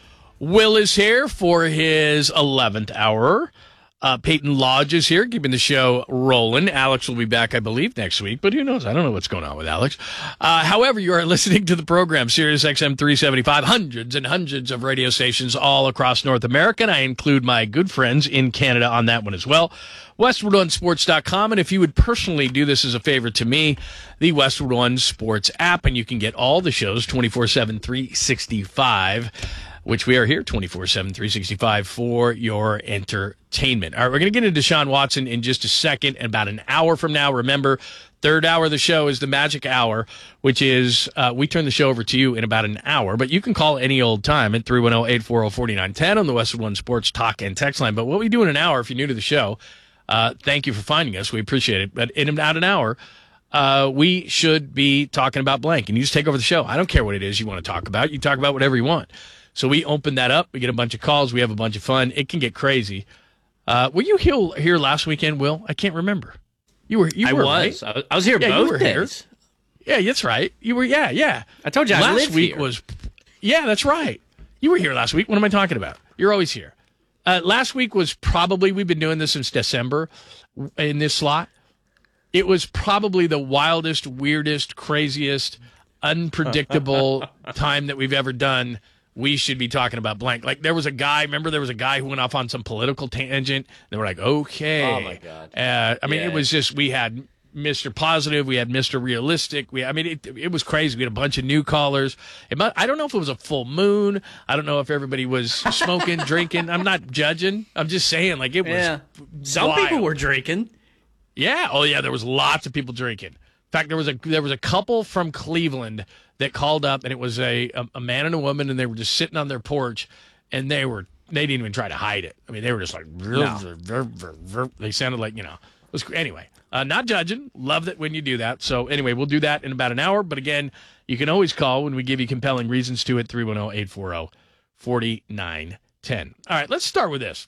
Will is here for his eleventh hour. Uh, Peyton Lodge is here, keeping the show rolling. Alex will be back, I believe, next week, but who knows? I don't know what's going on with Alex. Uh, however, you are listening to the program, Sirius X M three seventy-five, hundreds and hundreds of radio stations all across North America, and I include my good friends in Canada on that one as well. Westwood One Sports dot com, and if you would personally do this as a favor to me, the Westwood One Sports app, and you can get all the shows twenty-four seven, three sixty-five, which we are here twenty-four seven, three sixty-five for your entertainment. All right, we're going to get into Deshaun Watson in just a second, and about an hour from now. Remember, third hour of the show is the magic hour, which is uh, we turn the show over to you in about an hour, but you can call any old time at three one zero, eight four zero, four nine one zero on the Westwood One Sports talk and text line. But what we do in an hour, if you're new to the show, uh, thank you for finding us. We appreciate it. But in about an hour, Uh, we should be talking about blank, and you just take over the show. I don't care what it is you want to talk about. You talk about whatever you want. So we open that up. We get a bunch of calls. We have a bunch of fun. It can get crazy. Uh, were you here, here last weekend, Will? I can't remember. You were. You
I
were,
was.
Right?
I was here
yeah,
both
you were
days.
Here. Yeah, that's right. You were. Yeah, yeah.
I told you I
last
live
week
here.
was. Yeah, that's right. You were here last week. What am I talking about? You're always here. Uh, last week was probably, we've been doing this since December in this slot. It was probably the wildest, weirdest, craziest, unpredictable time that we've ever done. We should be talking about blank. Like, there was a guy, remember there was a guy who went off on some political tangent. They were like, okay.
Oh, my God.
Uh, I mean,
Yeah.
it was just, we had Mister Positive, we had Mister Realistic. We, I mean, it, it was crazy. We had a bunch of new callers. It might, I don't know if it was a full moon. I don't know if everybody was smoking, drinking. I'm not judging. I'm just saying, like, it was
Yeah. Some
wild.
people were drinking.
Yeah. Oh, yeah. There was lots of people drinking. In fact, there was a there was a couple from Cleveland that called up, and it was a a, a man and a woman, and they were just sitting on their porch, and they were they didn't even try to hide it. I mean, they were just like
No.
they sounded like, you know. It was, anyway, uh, not judging. Love that when you do that. So anyway, we'll do that in about an hour. But again, you can always call when we give you compelling reasons to it. three one zero, eight four zero, four nine one zero. All right, let's start with this.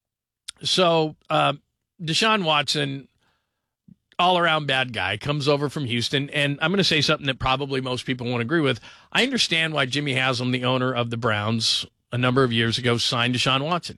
So uh, Deshaun Watson, all-around bad guy, comes over from Houston, and I'm going to say something that probably most people won't agree with. I understand why Jimmy Haslam, the owner of the Browns, a number of years ago, signed Deshaun Watson.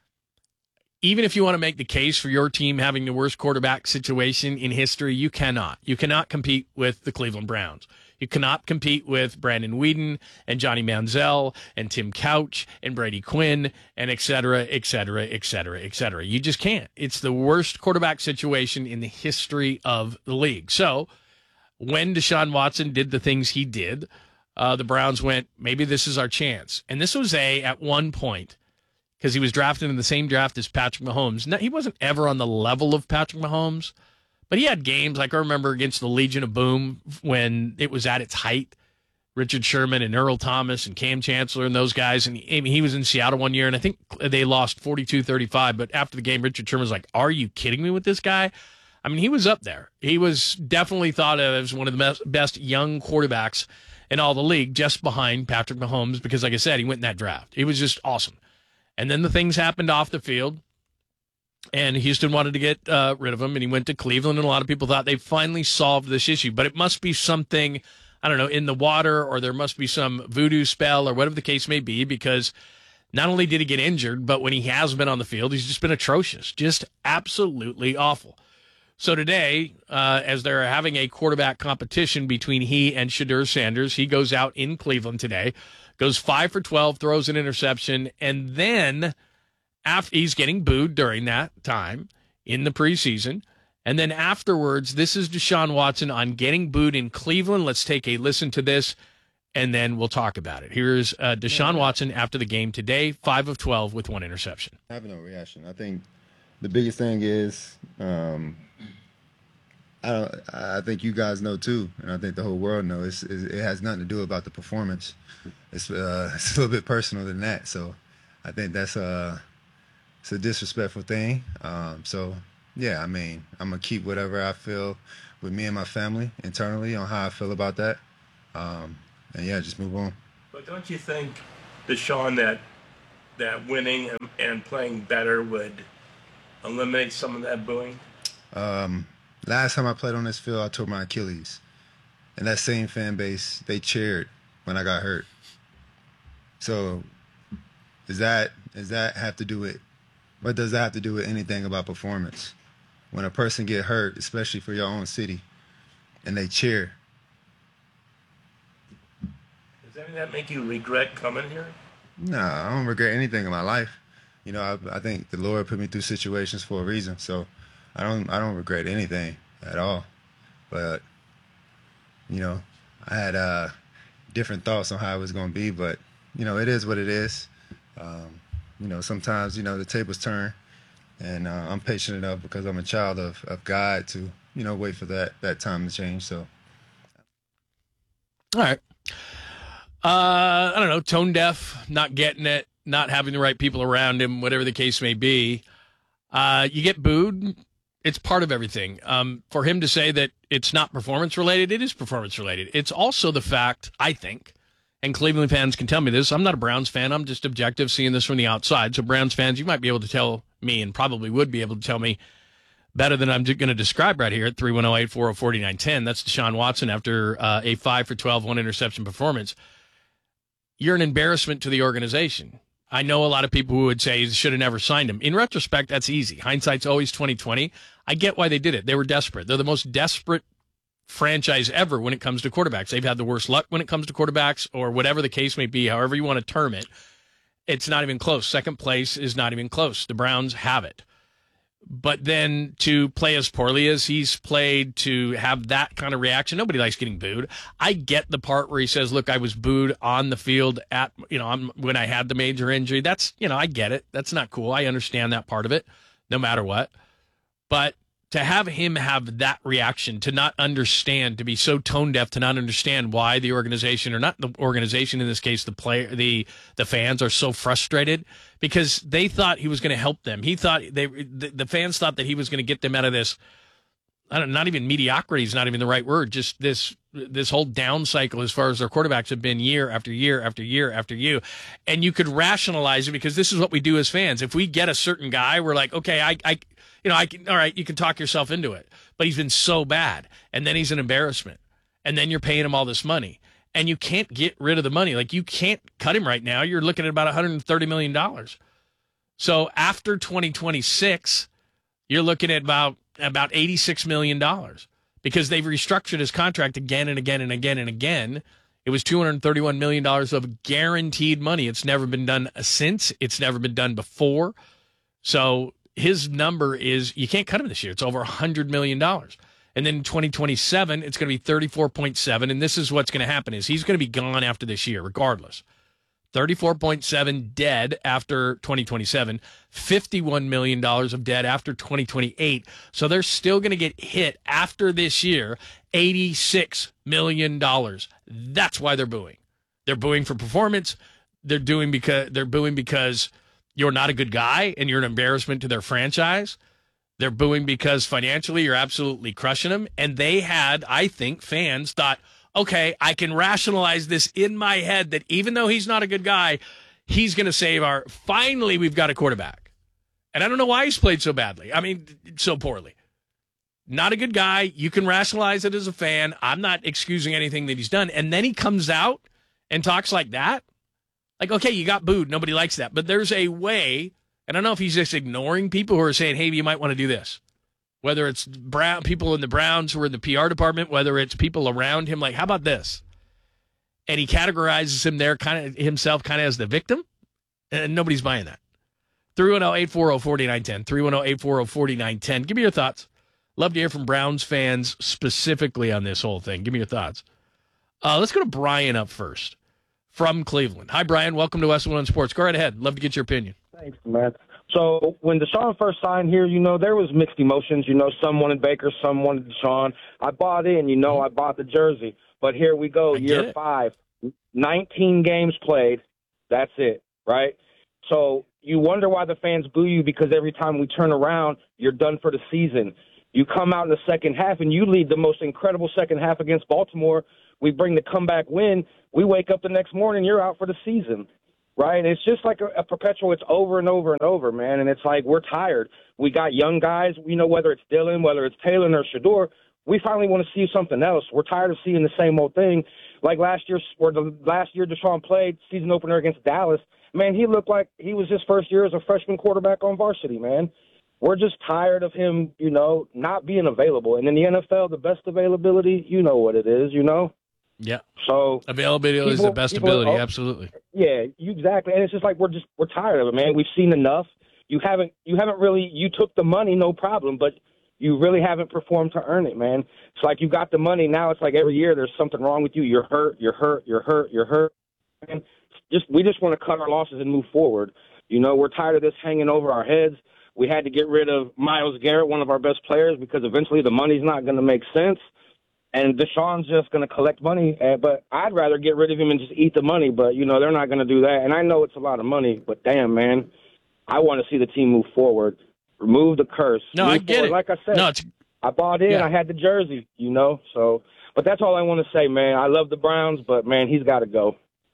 Even if you want to make the case for your team having the worst quarterback situation in history, you cannot. You cannot compete with the Cleveland Browns. You cannot compete with Brandon Weeden and Johnny Manziel and Tim Couch and Brady Quinn and et cetera, et cetera, et cetera, et cetera. You just can't. It's the worst quarterback situation in the history of the league. So when Deshaun Watson did the things he did, uh, the Browns went, maybe this is our chance. And this was a, at one point, because he was drafted in the same draft as Patrick Mahomes. Now, he wasn't ever on the level of Patrick Mahomes, but he had games, like I remember against the Legion of Boom when it was at its height. Richard Sherman and Earl Thomas and Cam Chancellor and those guys. And he, I mean, he was in Seattle one year, and I think they lost forty-two thirty-five. But after the game, Richard Sherman was like, are you kidding me with this guy? I mean, he was up there. He was definitely thought of as one of the best, best young quarterbacks in all the league, just behind Patrick Mahomes, because, like I said, he went in that draft. He was just awesome. And then the things happened off the field, and Houston wanted to get uh, rid of him, and he went to Cleveland, and a lot of people thought they finally solved this issue. But it must be something, I don't know, in the water, or there must be some voodoo spell, or whatever the case may be, because not only did he get injured, but when he has been on the field, he's just been atrocious, just absolutely awful. So today, uh, as they're having a quarterback competition between he and Shadur Sanders, he goes out in Cleveland today, goes five for twelve, throws an interception, and then after he's getting booed during that time in the preseason. And then afterwards, this is Deshaun Watson on getting booed in Cleveland. Let's take a listen to this, and then we'll talk about it. Here's uh, Deshaun
yeah.
Watson after the game today, five of twelve with one interception.
I have no reaction. I think the biggest thing is um, I don't. I think you guys know too, and I think the whole world knows. It's, it has nothing to do about the performance. It's uh, it's a little bit personal than that. So, I think that's a it's a disrespectful thing. Um, so, yeah, I mean, I'm gonna keep whatever I feel with me and my family internally on how I feel about that, um, and yeah, just move on.
But don't you think, Deshaun, that that winning and, and playing better would eliminate some of that booing?
Um, last time I played on this field, I tore my Achilles. And that same fan base, they cheered when I got hurt. So does that does that have to do with, what does that have to do with anything about performance? When a person get hurt, especially for your own city, and they cheer.
Does any of that make you regret coming here?
No, I don't regret anything in my life. You know, I, I think the Lord put me through situations for a reason. So I don't I don't regret anything at all. But, you know, I had uh, different thoughts on how it was going to be. But, you know, it is what it is. Um, you know, sometimes, you know, the tables turn. And uh, I'm patient enough because I'm a child of, of God to, you know, wait for that, that time to change. So.
All right. Uh, I don't know, tone deaf, not getting it, not having the right people around him, whatever the case may be. Uh, you get booed. It's part of everything. Um, for him to say that it's not performance related, it is performance related. It's also the fact, I think, and Cleveland fans can tell me this. I'm not a Browns fan. I'm just objective, seeing this from the outside. So Browns fans, you might be able to tell me, and probably would be able to tell me better than I'm going to describe right here at three one zero, eight four zero, four nine one zero. That's Deshaun Watson after uh, a five for twelve, one interception performance. You're an embarrassment to the organization. I know a lot of people who would say you should have never signed him. In retrospect, that's easy. Hindsight's always twenty twenty. I get why they did it. They were desperate. They're the most desperate franchise ever when it comes to quarterbacks. They've had the worst luck when it comes to quarterbacks, or whatever the case may be, however you want to term it. It's not even close. Second place is not even close. The Browns have it. But then to play as poorly as he's played, to have that kind of reaction, nobody likes getting booed. I get the part where he says, look, I was booed on the field at, you know, I'm, when I had the major injury. That's, you know, I get it. That's not cool. I understand that part of it, no matter what. But to have him have that reaction, to not understand, to be so tone deaf, to not understand why the organization, or not the organization in this case, the player, the the fans are so frustrated because they thought he was going to help them. He thought they, the, the fans thought that he was going to get them out of this. I don't, not even mediocrity is not even the right word. Just this this whole down cycle as far as their quarterbacks have been year after year after year after year. And you could rationalize it because this is what we do as fans. If we get a certain guy, we're like, okay, I, I you know, I can, all right, you can talk yourself into it. But he's been so bad. And then he's an embarrassment. And then you're paying him all this money. And you can't get rid of the money. Like, you can't cut him right now. You're looking at about one hundred thirty million dollars. So after twenty twenty-six, you're looking at about about eighty-six million dollars because they've restructured his contract again and again and again and again. It was two hundred thirty-one million dollars of guaranteed money. It's never been done since. It's never been done before. So his number is, you can't cut him this year. It's over one hundred million dollars. And then in twenty twenty-seven, it's going to be thirty-four point seven. And this is what's going to happen is he's going to be gone after this year, regardless. thirty-four point seven dead after twenty twenty-seven, fifty-one million dollars of dead after twenty twenty-eight. So they're still going to get hit after this year, eighty-six million dollars. That's why they're booing. They're booing for performance. They're doing because they're booing because you're not a good guy and you're an embarrassment to their franchise. They're booing because financially you're absolutely crushing them. And they had, I think, fans thought, okay, I can rationalize this in my head that even though he's not a good guy, he's going to save our, finally we've got a quarterback. And I don't know why he's played so badly. I mean, so poorly. Not a good guy. You can rationalize it as a fan. I'm not excusing anything that he's done. And then he comes out and talks like that. Like, okay, you got booed. Nobody likes that. But there's a way, and I don't know if he's just ignoring people who are saying, hey, you might want to do this. Whether it's Brown, people in the Browns who are in the P R department, whether it's people around him, like, how about this? And he categorizes him there, kind of himself, kind of as the victim, and nobody's buying that. three one zero, eight four zero, four nine one zero, three one zero, eight four zero, four nine one zero. Give me your thoughts. Love to hear from Browns fans specifically on this whole thing. Give me your thoughts. Uh, let's go to Brian up first from Cleveland. Hi, Brian. Welcome to West One Sports. Go right ahead. Love to get your opinion.
Thanks, Matt. So when Deshaun first signed here, you know, there was mixed emotions. You know, some wanted Baker, some wanted Deshaun. I bought in, you know, I bought the jersey. But here we go, year five, nineteen games played. That's it, right? So you wonder why the fans boo you, because every time we turn around, you're done for the season. You come out in the second half, and you lead the most incredible second half against Baltimore. We bring the comeback win. We wake up the next morning, you're out for the season, right? It's just like a, a perpetual. It's over and over and over, man, and it's like we're tired. We got young guys, you know, whether it's Dylan, whether it's Taylor or Shedeur, we finally want to see something else. We're tired of seeing the same old thing. Like last year, or the last year Deshaun played, season opener against Dallas, man, he looked like he was his first year as a freshman quarterback on varsity, man. We're just tired of him, you know, not being available. And in the N F L, the best availability, you know what it is, you know?
Yeah.
So
availability people, is the best ability, are, absolutely.
Yeah, you, exactly. And it's just like we're just we're tired of it, man. We've seen enough. You haven't you haven't really you took the money, no problem, but you really haven't performed to earn it, man. It's like you got the money, now it's like every year there's something wrong with you. You're hurt, you're hurt, you're hurt, you're hurt. And just we just want to cut our losses and move forward. You know, we're tired of this hanging over our heads. We had to get rid of Myles Garrett, one of our best players, because eventually the money's not going to make sense. And Deshaun's just going to collect money. Uh, but I'd rather get rid of him and just eat the money. But, you know, they're not going to do that. And I know it's a lot of money, but damn, man, I want to see the team move forward. Remove the curse.
No,
move
I get
forward.
it.
Like I said,
no, it's...
I bought in.
Yeah.
I had the jersey, you know. So, but that's all I want to say, man. I love the Browns, but, man, he's got to go.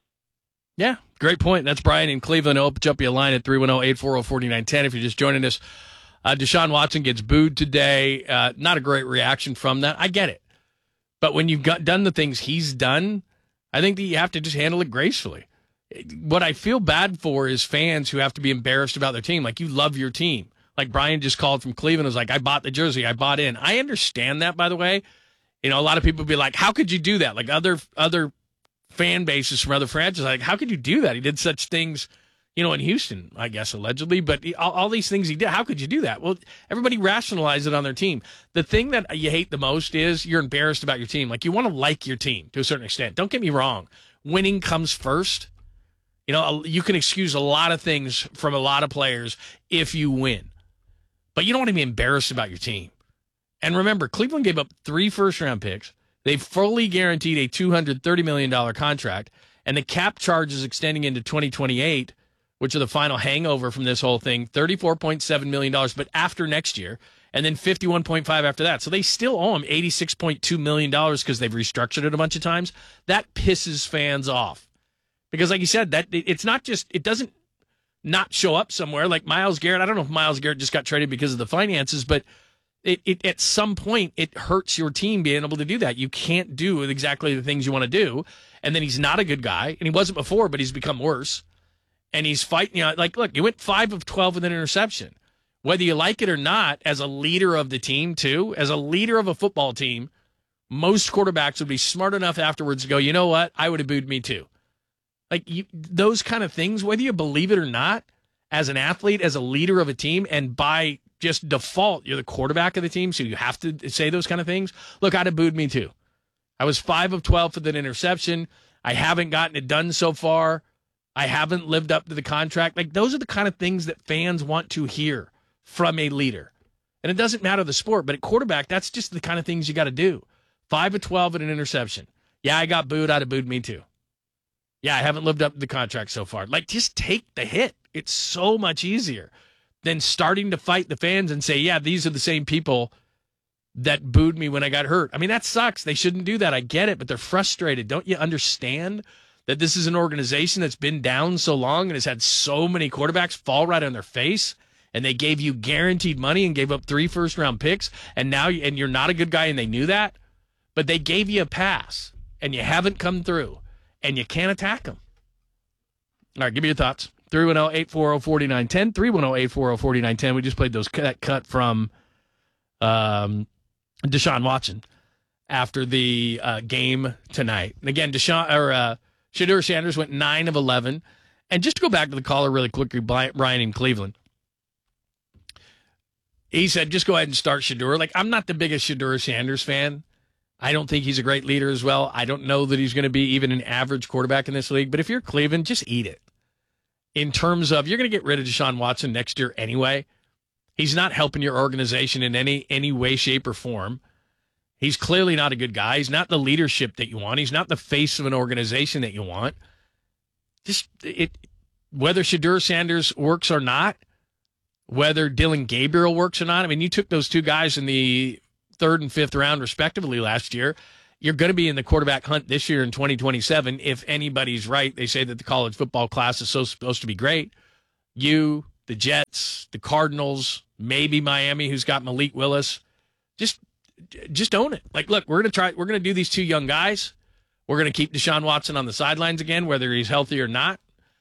Yeah, great point. That's Brian in Cleveland. I'll jump you a line at three one zero, eight four zero, four nine one zero if you're just joining us. Uh, Deshaun Watson gets booed today. Uh, not a great reaction from that. I get it. But when you've got, done the things he's done, I think that you have to just handle it gracefully. What I feel bad for is fans who have to be embarrassed about their team. Like, you love your team. Like Brian just called from Cleveland, was like, I bought the jersey, I bought in. I understand that, by the way. You know, a lot of people be like, how could you do that? Like other other fan bases from other franchises, like, how could you do that? He did such things, you know, in Houston, I guess, allegedly. But he, all, all these things he did, how could you do that? Well, everybody rationalized it on their team. The thing that you hate the most is you're embarrassed about your team. Like, you want to like your team to a certain extent. Don't get me wrong. Winning comes first. You know, you can excuse a lot of things from a lot of players if you win. But you don't want to be embarrassed about your team. And remember, Cleveland gave up three first-round picks. They fully guaranteed a two hundred thirty million dollars contract. And the cap charge is extending into twenty twenty-eight, which are the final hangover from this whole thing, thirty-four point seven million dollars, but after next year, and then fifty-one point five after that. So they still owe him eighty-six point two million dollars because they've restructured it a bunch of times. That pisses fans off. Because like you said, that it's not just, it doesn't not show up somewhere. Like Myles Garrett, I don't know if Myles Garrett just got traded because of the finances, but it, it at some point, it hurts your team being able to do that. You can't do exactly the things you want to do. And then he's not a good guy, and he wasn't before, but he's become worse. And he's fighting, you know, like, look, you went five of twelve with an interception. Whether you like it or not, as a leader of the team, too, as a leader of a football team, most quarterbacks would be smart enough afterwards to go, you know what, I would have booed me too. Like, you, those kind of things, whether you believe it or not, as an athlete, as a leader of a team, and by just default, you're the quarterback of the team, so you have to say those kind of things. Look, I'd have booed me too. I was five of twelve with an interception. I haven't gotten it done so far. I haven't lived up to the contract. Like, those are the kind of things that fans want to hear from a leader. And it doesn't matter the sport, but at quarterback, that's just the kind of things you got to do. five of twelve and an interception. Yeah, I got booed. I'd have booed me too. Yeah, I haven't lived up to the contract so far. Like, just take the hit. It's so much easier than starting to fight the fans and say, yeah, these are the same people that booed me when I got hurt. I mean, that sucks. They shouldn't do that. I get it, but they're frustrated. Don't you understand that this is an organization that's been down so long and has had so many quarterbacks fall right on their face, and they gave you guaranteed money and gave up three first-round picks, and now you, and you're not a good guy, and they knew that, but they gave you a pass, and you haven't come through, and you can't attack them. All right, give me your thoughts. three one zero, eight four zero, four nine one zero, three one zero, eight four zero, four nine one zero. We just played those that cut from um, Deshaun Watson after the uh, game tonight. And again, Deshaun or uh, Shedeur Sanders went nine of eleven. And just to go back to the caller really quickly, Brian in Cleveland, he said, just go ahead and start Shedeur. Like, I'm not the biggest Shedeur Sanders fan. I don't think he's a great leader as well. I don't know that he's going to be even an average quarterback in this league. But if you're Cleveland, just eat it. in terms of you're going to get rid of Deshaun Watson next year anyway. He's not helping your organization in any any way, shape, or form. He's clearly not a good guy. He's not the leadership that you want. He's not the face of an organization that you want. Just it, whether Shedeur Sanders works or not, whether Dillon Gabriel works or not. I mean, you took those two guys in the third and fifth round, respectively, last year. You're going to be in the quarterback hunt this year in twenty twenty-seven. If anybody's right, they say that the college football class is so supposed to be great. You, the Jets, the Cardinals, maybe Miami, who's got Malik Willis, just just own it. Like, look, we're going to try. We're going to do these two young guys. We're going to keep Deshaun Watson on the sidelines again, whether he's healthy or not.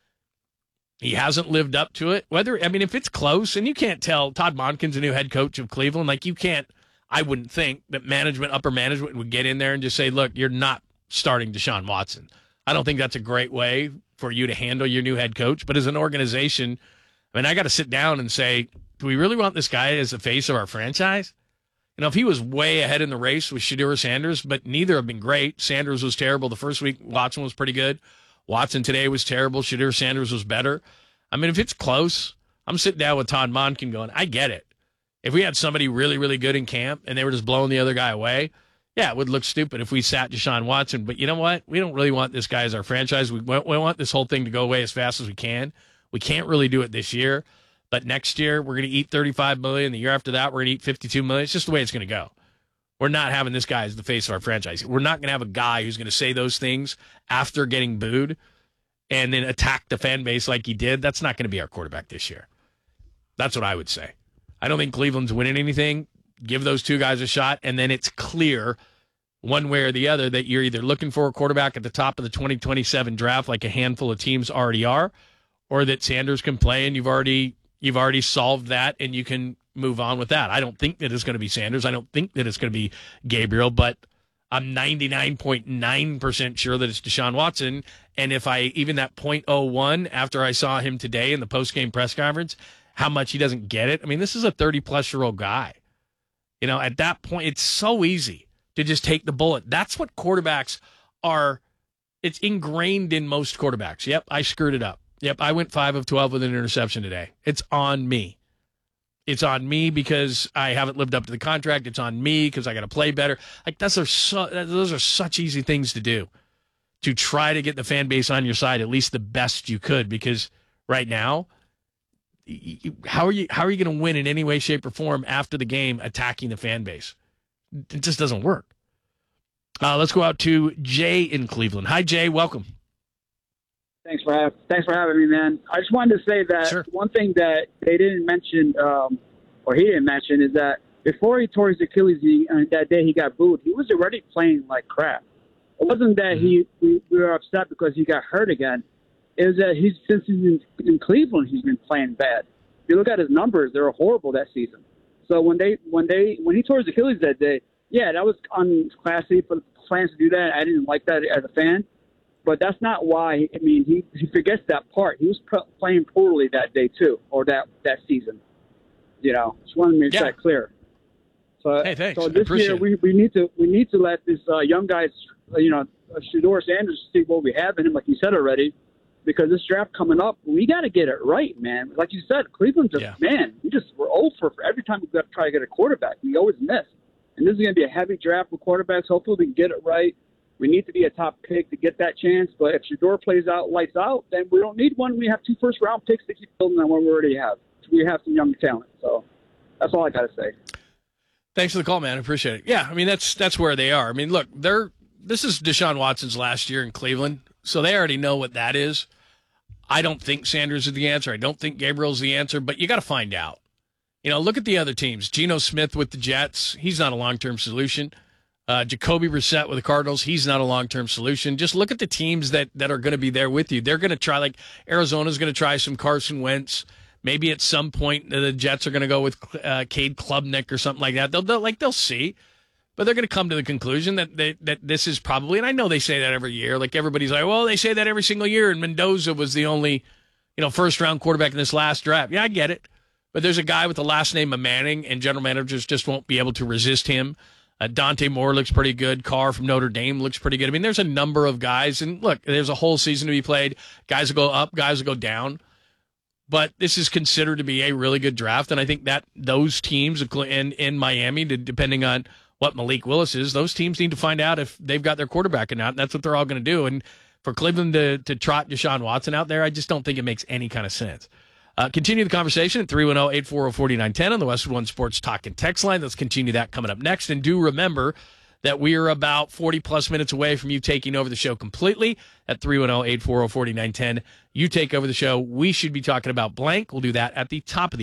He hasn't lived up to it. Whether I mean, if it's close, and you can't tell, Todd Monken's the new head coach of Cleveland. Like, you can't. I wouldn't think that management, upper management, would get in there and just say, look, you're not starting Deshaun Watson. I don't think that's a great way for you to handle your new head coach. But as an organization, I mean, I got to sit down and say, do we really want this guy as the face of our franchise? You know, if he was way ahead in the race with Shedeur Sanders, but neither have been great. Sanders was terrible the first week. Watson was pretty good. Watson today was terrible. Shedeur Sanders was better. I mean, if it's close, I'm sitting down with Todd Monken going, I get it. If we had somebody really, really good in camp and they were just blowing the other guy away, yeah, it would look stupid if we sat Deshaun Watson. But you know what? We don't really want this guy as our franchise. We want, we want this whole thing to go away as fast as we can. We can't really do it this year. But next year, we're going to eat thirty-five million dollars. The year after that, we're going to eat fifty-two million dollars. It's just the way it's going to go. We're not having this guy as the face of our franchise. We're not going to have a guy who's going to say those things after getting booed and then attack the fan base like he did. That's not going to be our quarterback this year. That's what I would say. I don't think Cleveland's winning anything. Give those two guys a shot, and then it's clear one way or the other that you're either looking for a quarterback at the top of the twenty twenty-seven draft like a handful of teams already are, or that Sanders can play and you've already you've already solved that and you can move on with that. I don't think that it's going to be Sanders. I don't think that it's going to be Gabriel, but I'm ninety-nine point nine percent sure that it's Deshaun Watson. And if I, even that point oh one after I saw him today in the post-game press conference, how much he doesn't get it. I mean, this is a thirty-plus-year-old guy. You know, at that point, it's so easy to just take the bullet. That's what quarterbacks are. It's ingrained in most quarterbacks. Yep, I screwed it up. Yep, I went five of twelve with an interception today. It's on me. It's on me because I haven't lived up to the contract. It's on me because I got to play better. Like, that's are so, those are such easy things to do, to try to get the fan base on your side at least the best you could. Because right now, how are you how are you going to win in any way, shape, or form after the game attacking the fan base? It just doesn't work. Uh, let's go out to Jay in Cleveland. Hi, Jay. Welcome.
Thanks for having thanks for having me, man. I just wanted to say that sure. One thing that they didn't mention, um, or he didn't mention, is that before he tore his Achilles, he, uh, that day he got booed. He was already playing like crap. It wasn't that mm-hmm. he we, we were upset because he got hurt again. It was that he's since he's in, in Cleveland, he's been playing bad. If you look at his numbers, they were horrible that season. So when they when they when he tore his Achilles that day, yeah, that was unclassy for the fans to do that. I didn't like that as a fan. But that's not why. I mean, he, he forgets that part. He was p- playing poorly that day too, or that, that season. You know, just wanted to make yeah. that clear. So,
hey, thanks.
so this year we, we need to we need to let this uh, young guys, you know, Shedeur Sanders, see what we have in him, like you said already, because this draft coming up, we got to get it right, man. Like you said, Cleveland just yeah. man, we just we're old for every time we got to try to get a quarterback, we always miss. And this is going to be a heavy draft with quarterbacks. Hopefully, we can get it right. We need to be a top pick to get that chance. But if Shedeur plays out, lights out, then we don't need one. We have two first-round picks to keep building on what we already have. We have some young talent. So that's all I got to say.
Thanks for the call, man. I appreciate it. Yeah, I mean, that's that's where they are. I mean, look, they're this is Deshaun Watson's last year in Cleveland, so they already know what that is. I don't think Sanders is the answer. I don't think Gabriel's the answer, but you got to find out. You know, look at the other teams. Geno Smith with the Jets, he's not a long-term solution. Uh, Jacoby Brissett with the Cardinals, he's not a long-term solution. Just look at the teams that, that are going to be there with you. They're going to try, like Arizona's going to try some Carson Wentz. Maybe at some point the Jets are going to go with uh, Cade Klubnik or something like that. They'll, they'll like they'll see, but they're going to come to the conclusion that they, that this is probably. And I know they say that every year. Like everybody's like, well, they say that every single year. And Mendoza was the only, you know, first-round quarterback in this last draft. Yeah, I get it. But there's a guy with the last name of Manning, and general managers just won't be able to resist him. Uh, Dante Moore looks pretty good. Carr from Notre Dame looks pretty good. I mean, there's a number of guys. And look, there's a whole season to be played. Guys will go up, guys will go down. but this is considered to be a really good draft, and I think that those teams in, in Miami, depending on what Malik Willis is, those teams need to find out if they've got their quarterback or not, and that's what they're all going to do. And for Cleveland to, to trot Deshaun Watson out there, I just don't think it makes any kind of sense. Uh, continue the conversation at three one zero, eight four zero, four nine one zero on the Westwood One Sports Talk and Text line. Let's continue that coming up next. And do remember that we are about forty-plus minutes away from you taking over the show completely at three one zero, eight four zero, four nine one zero. You take over the show. We should be talking about blank. We'll do that at the top of the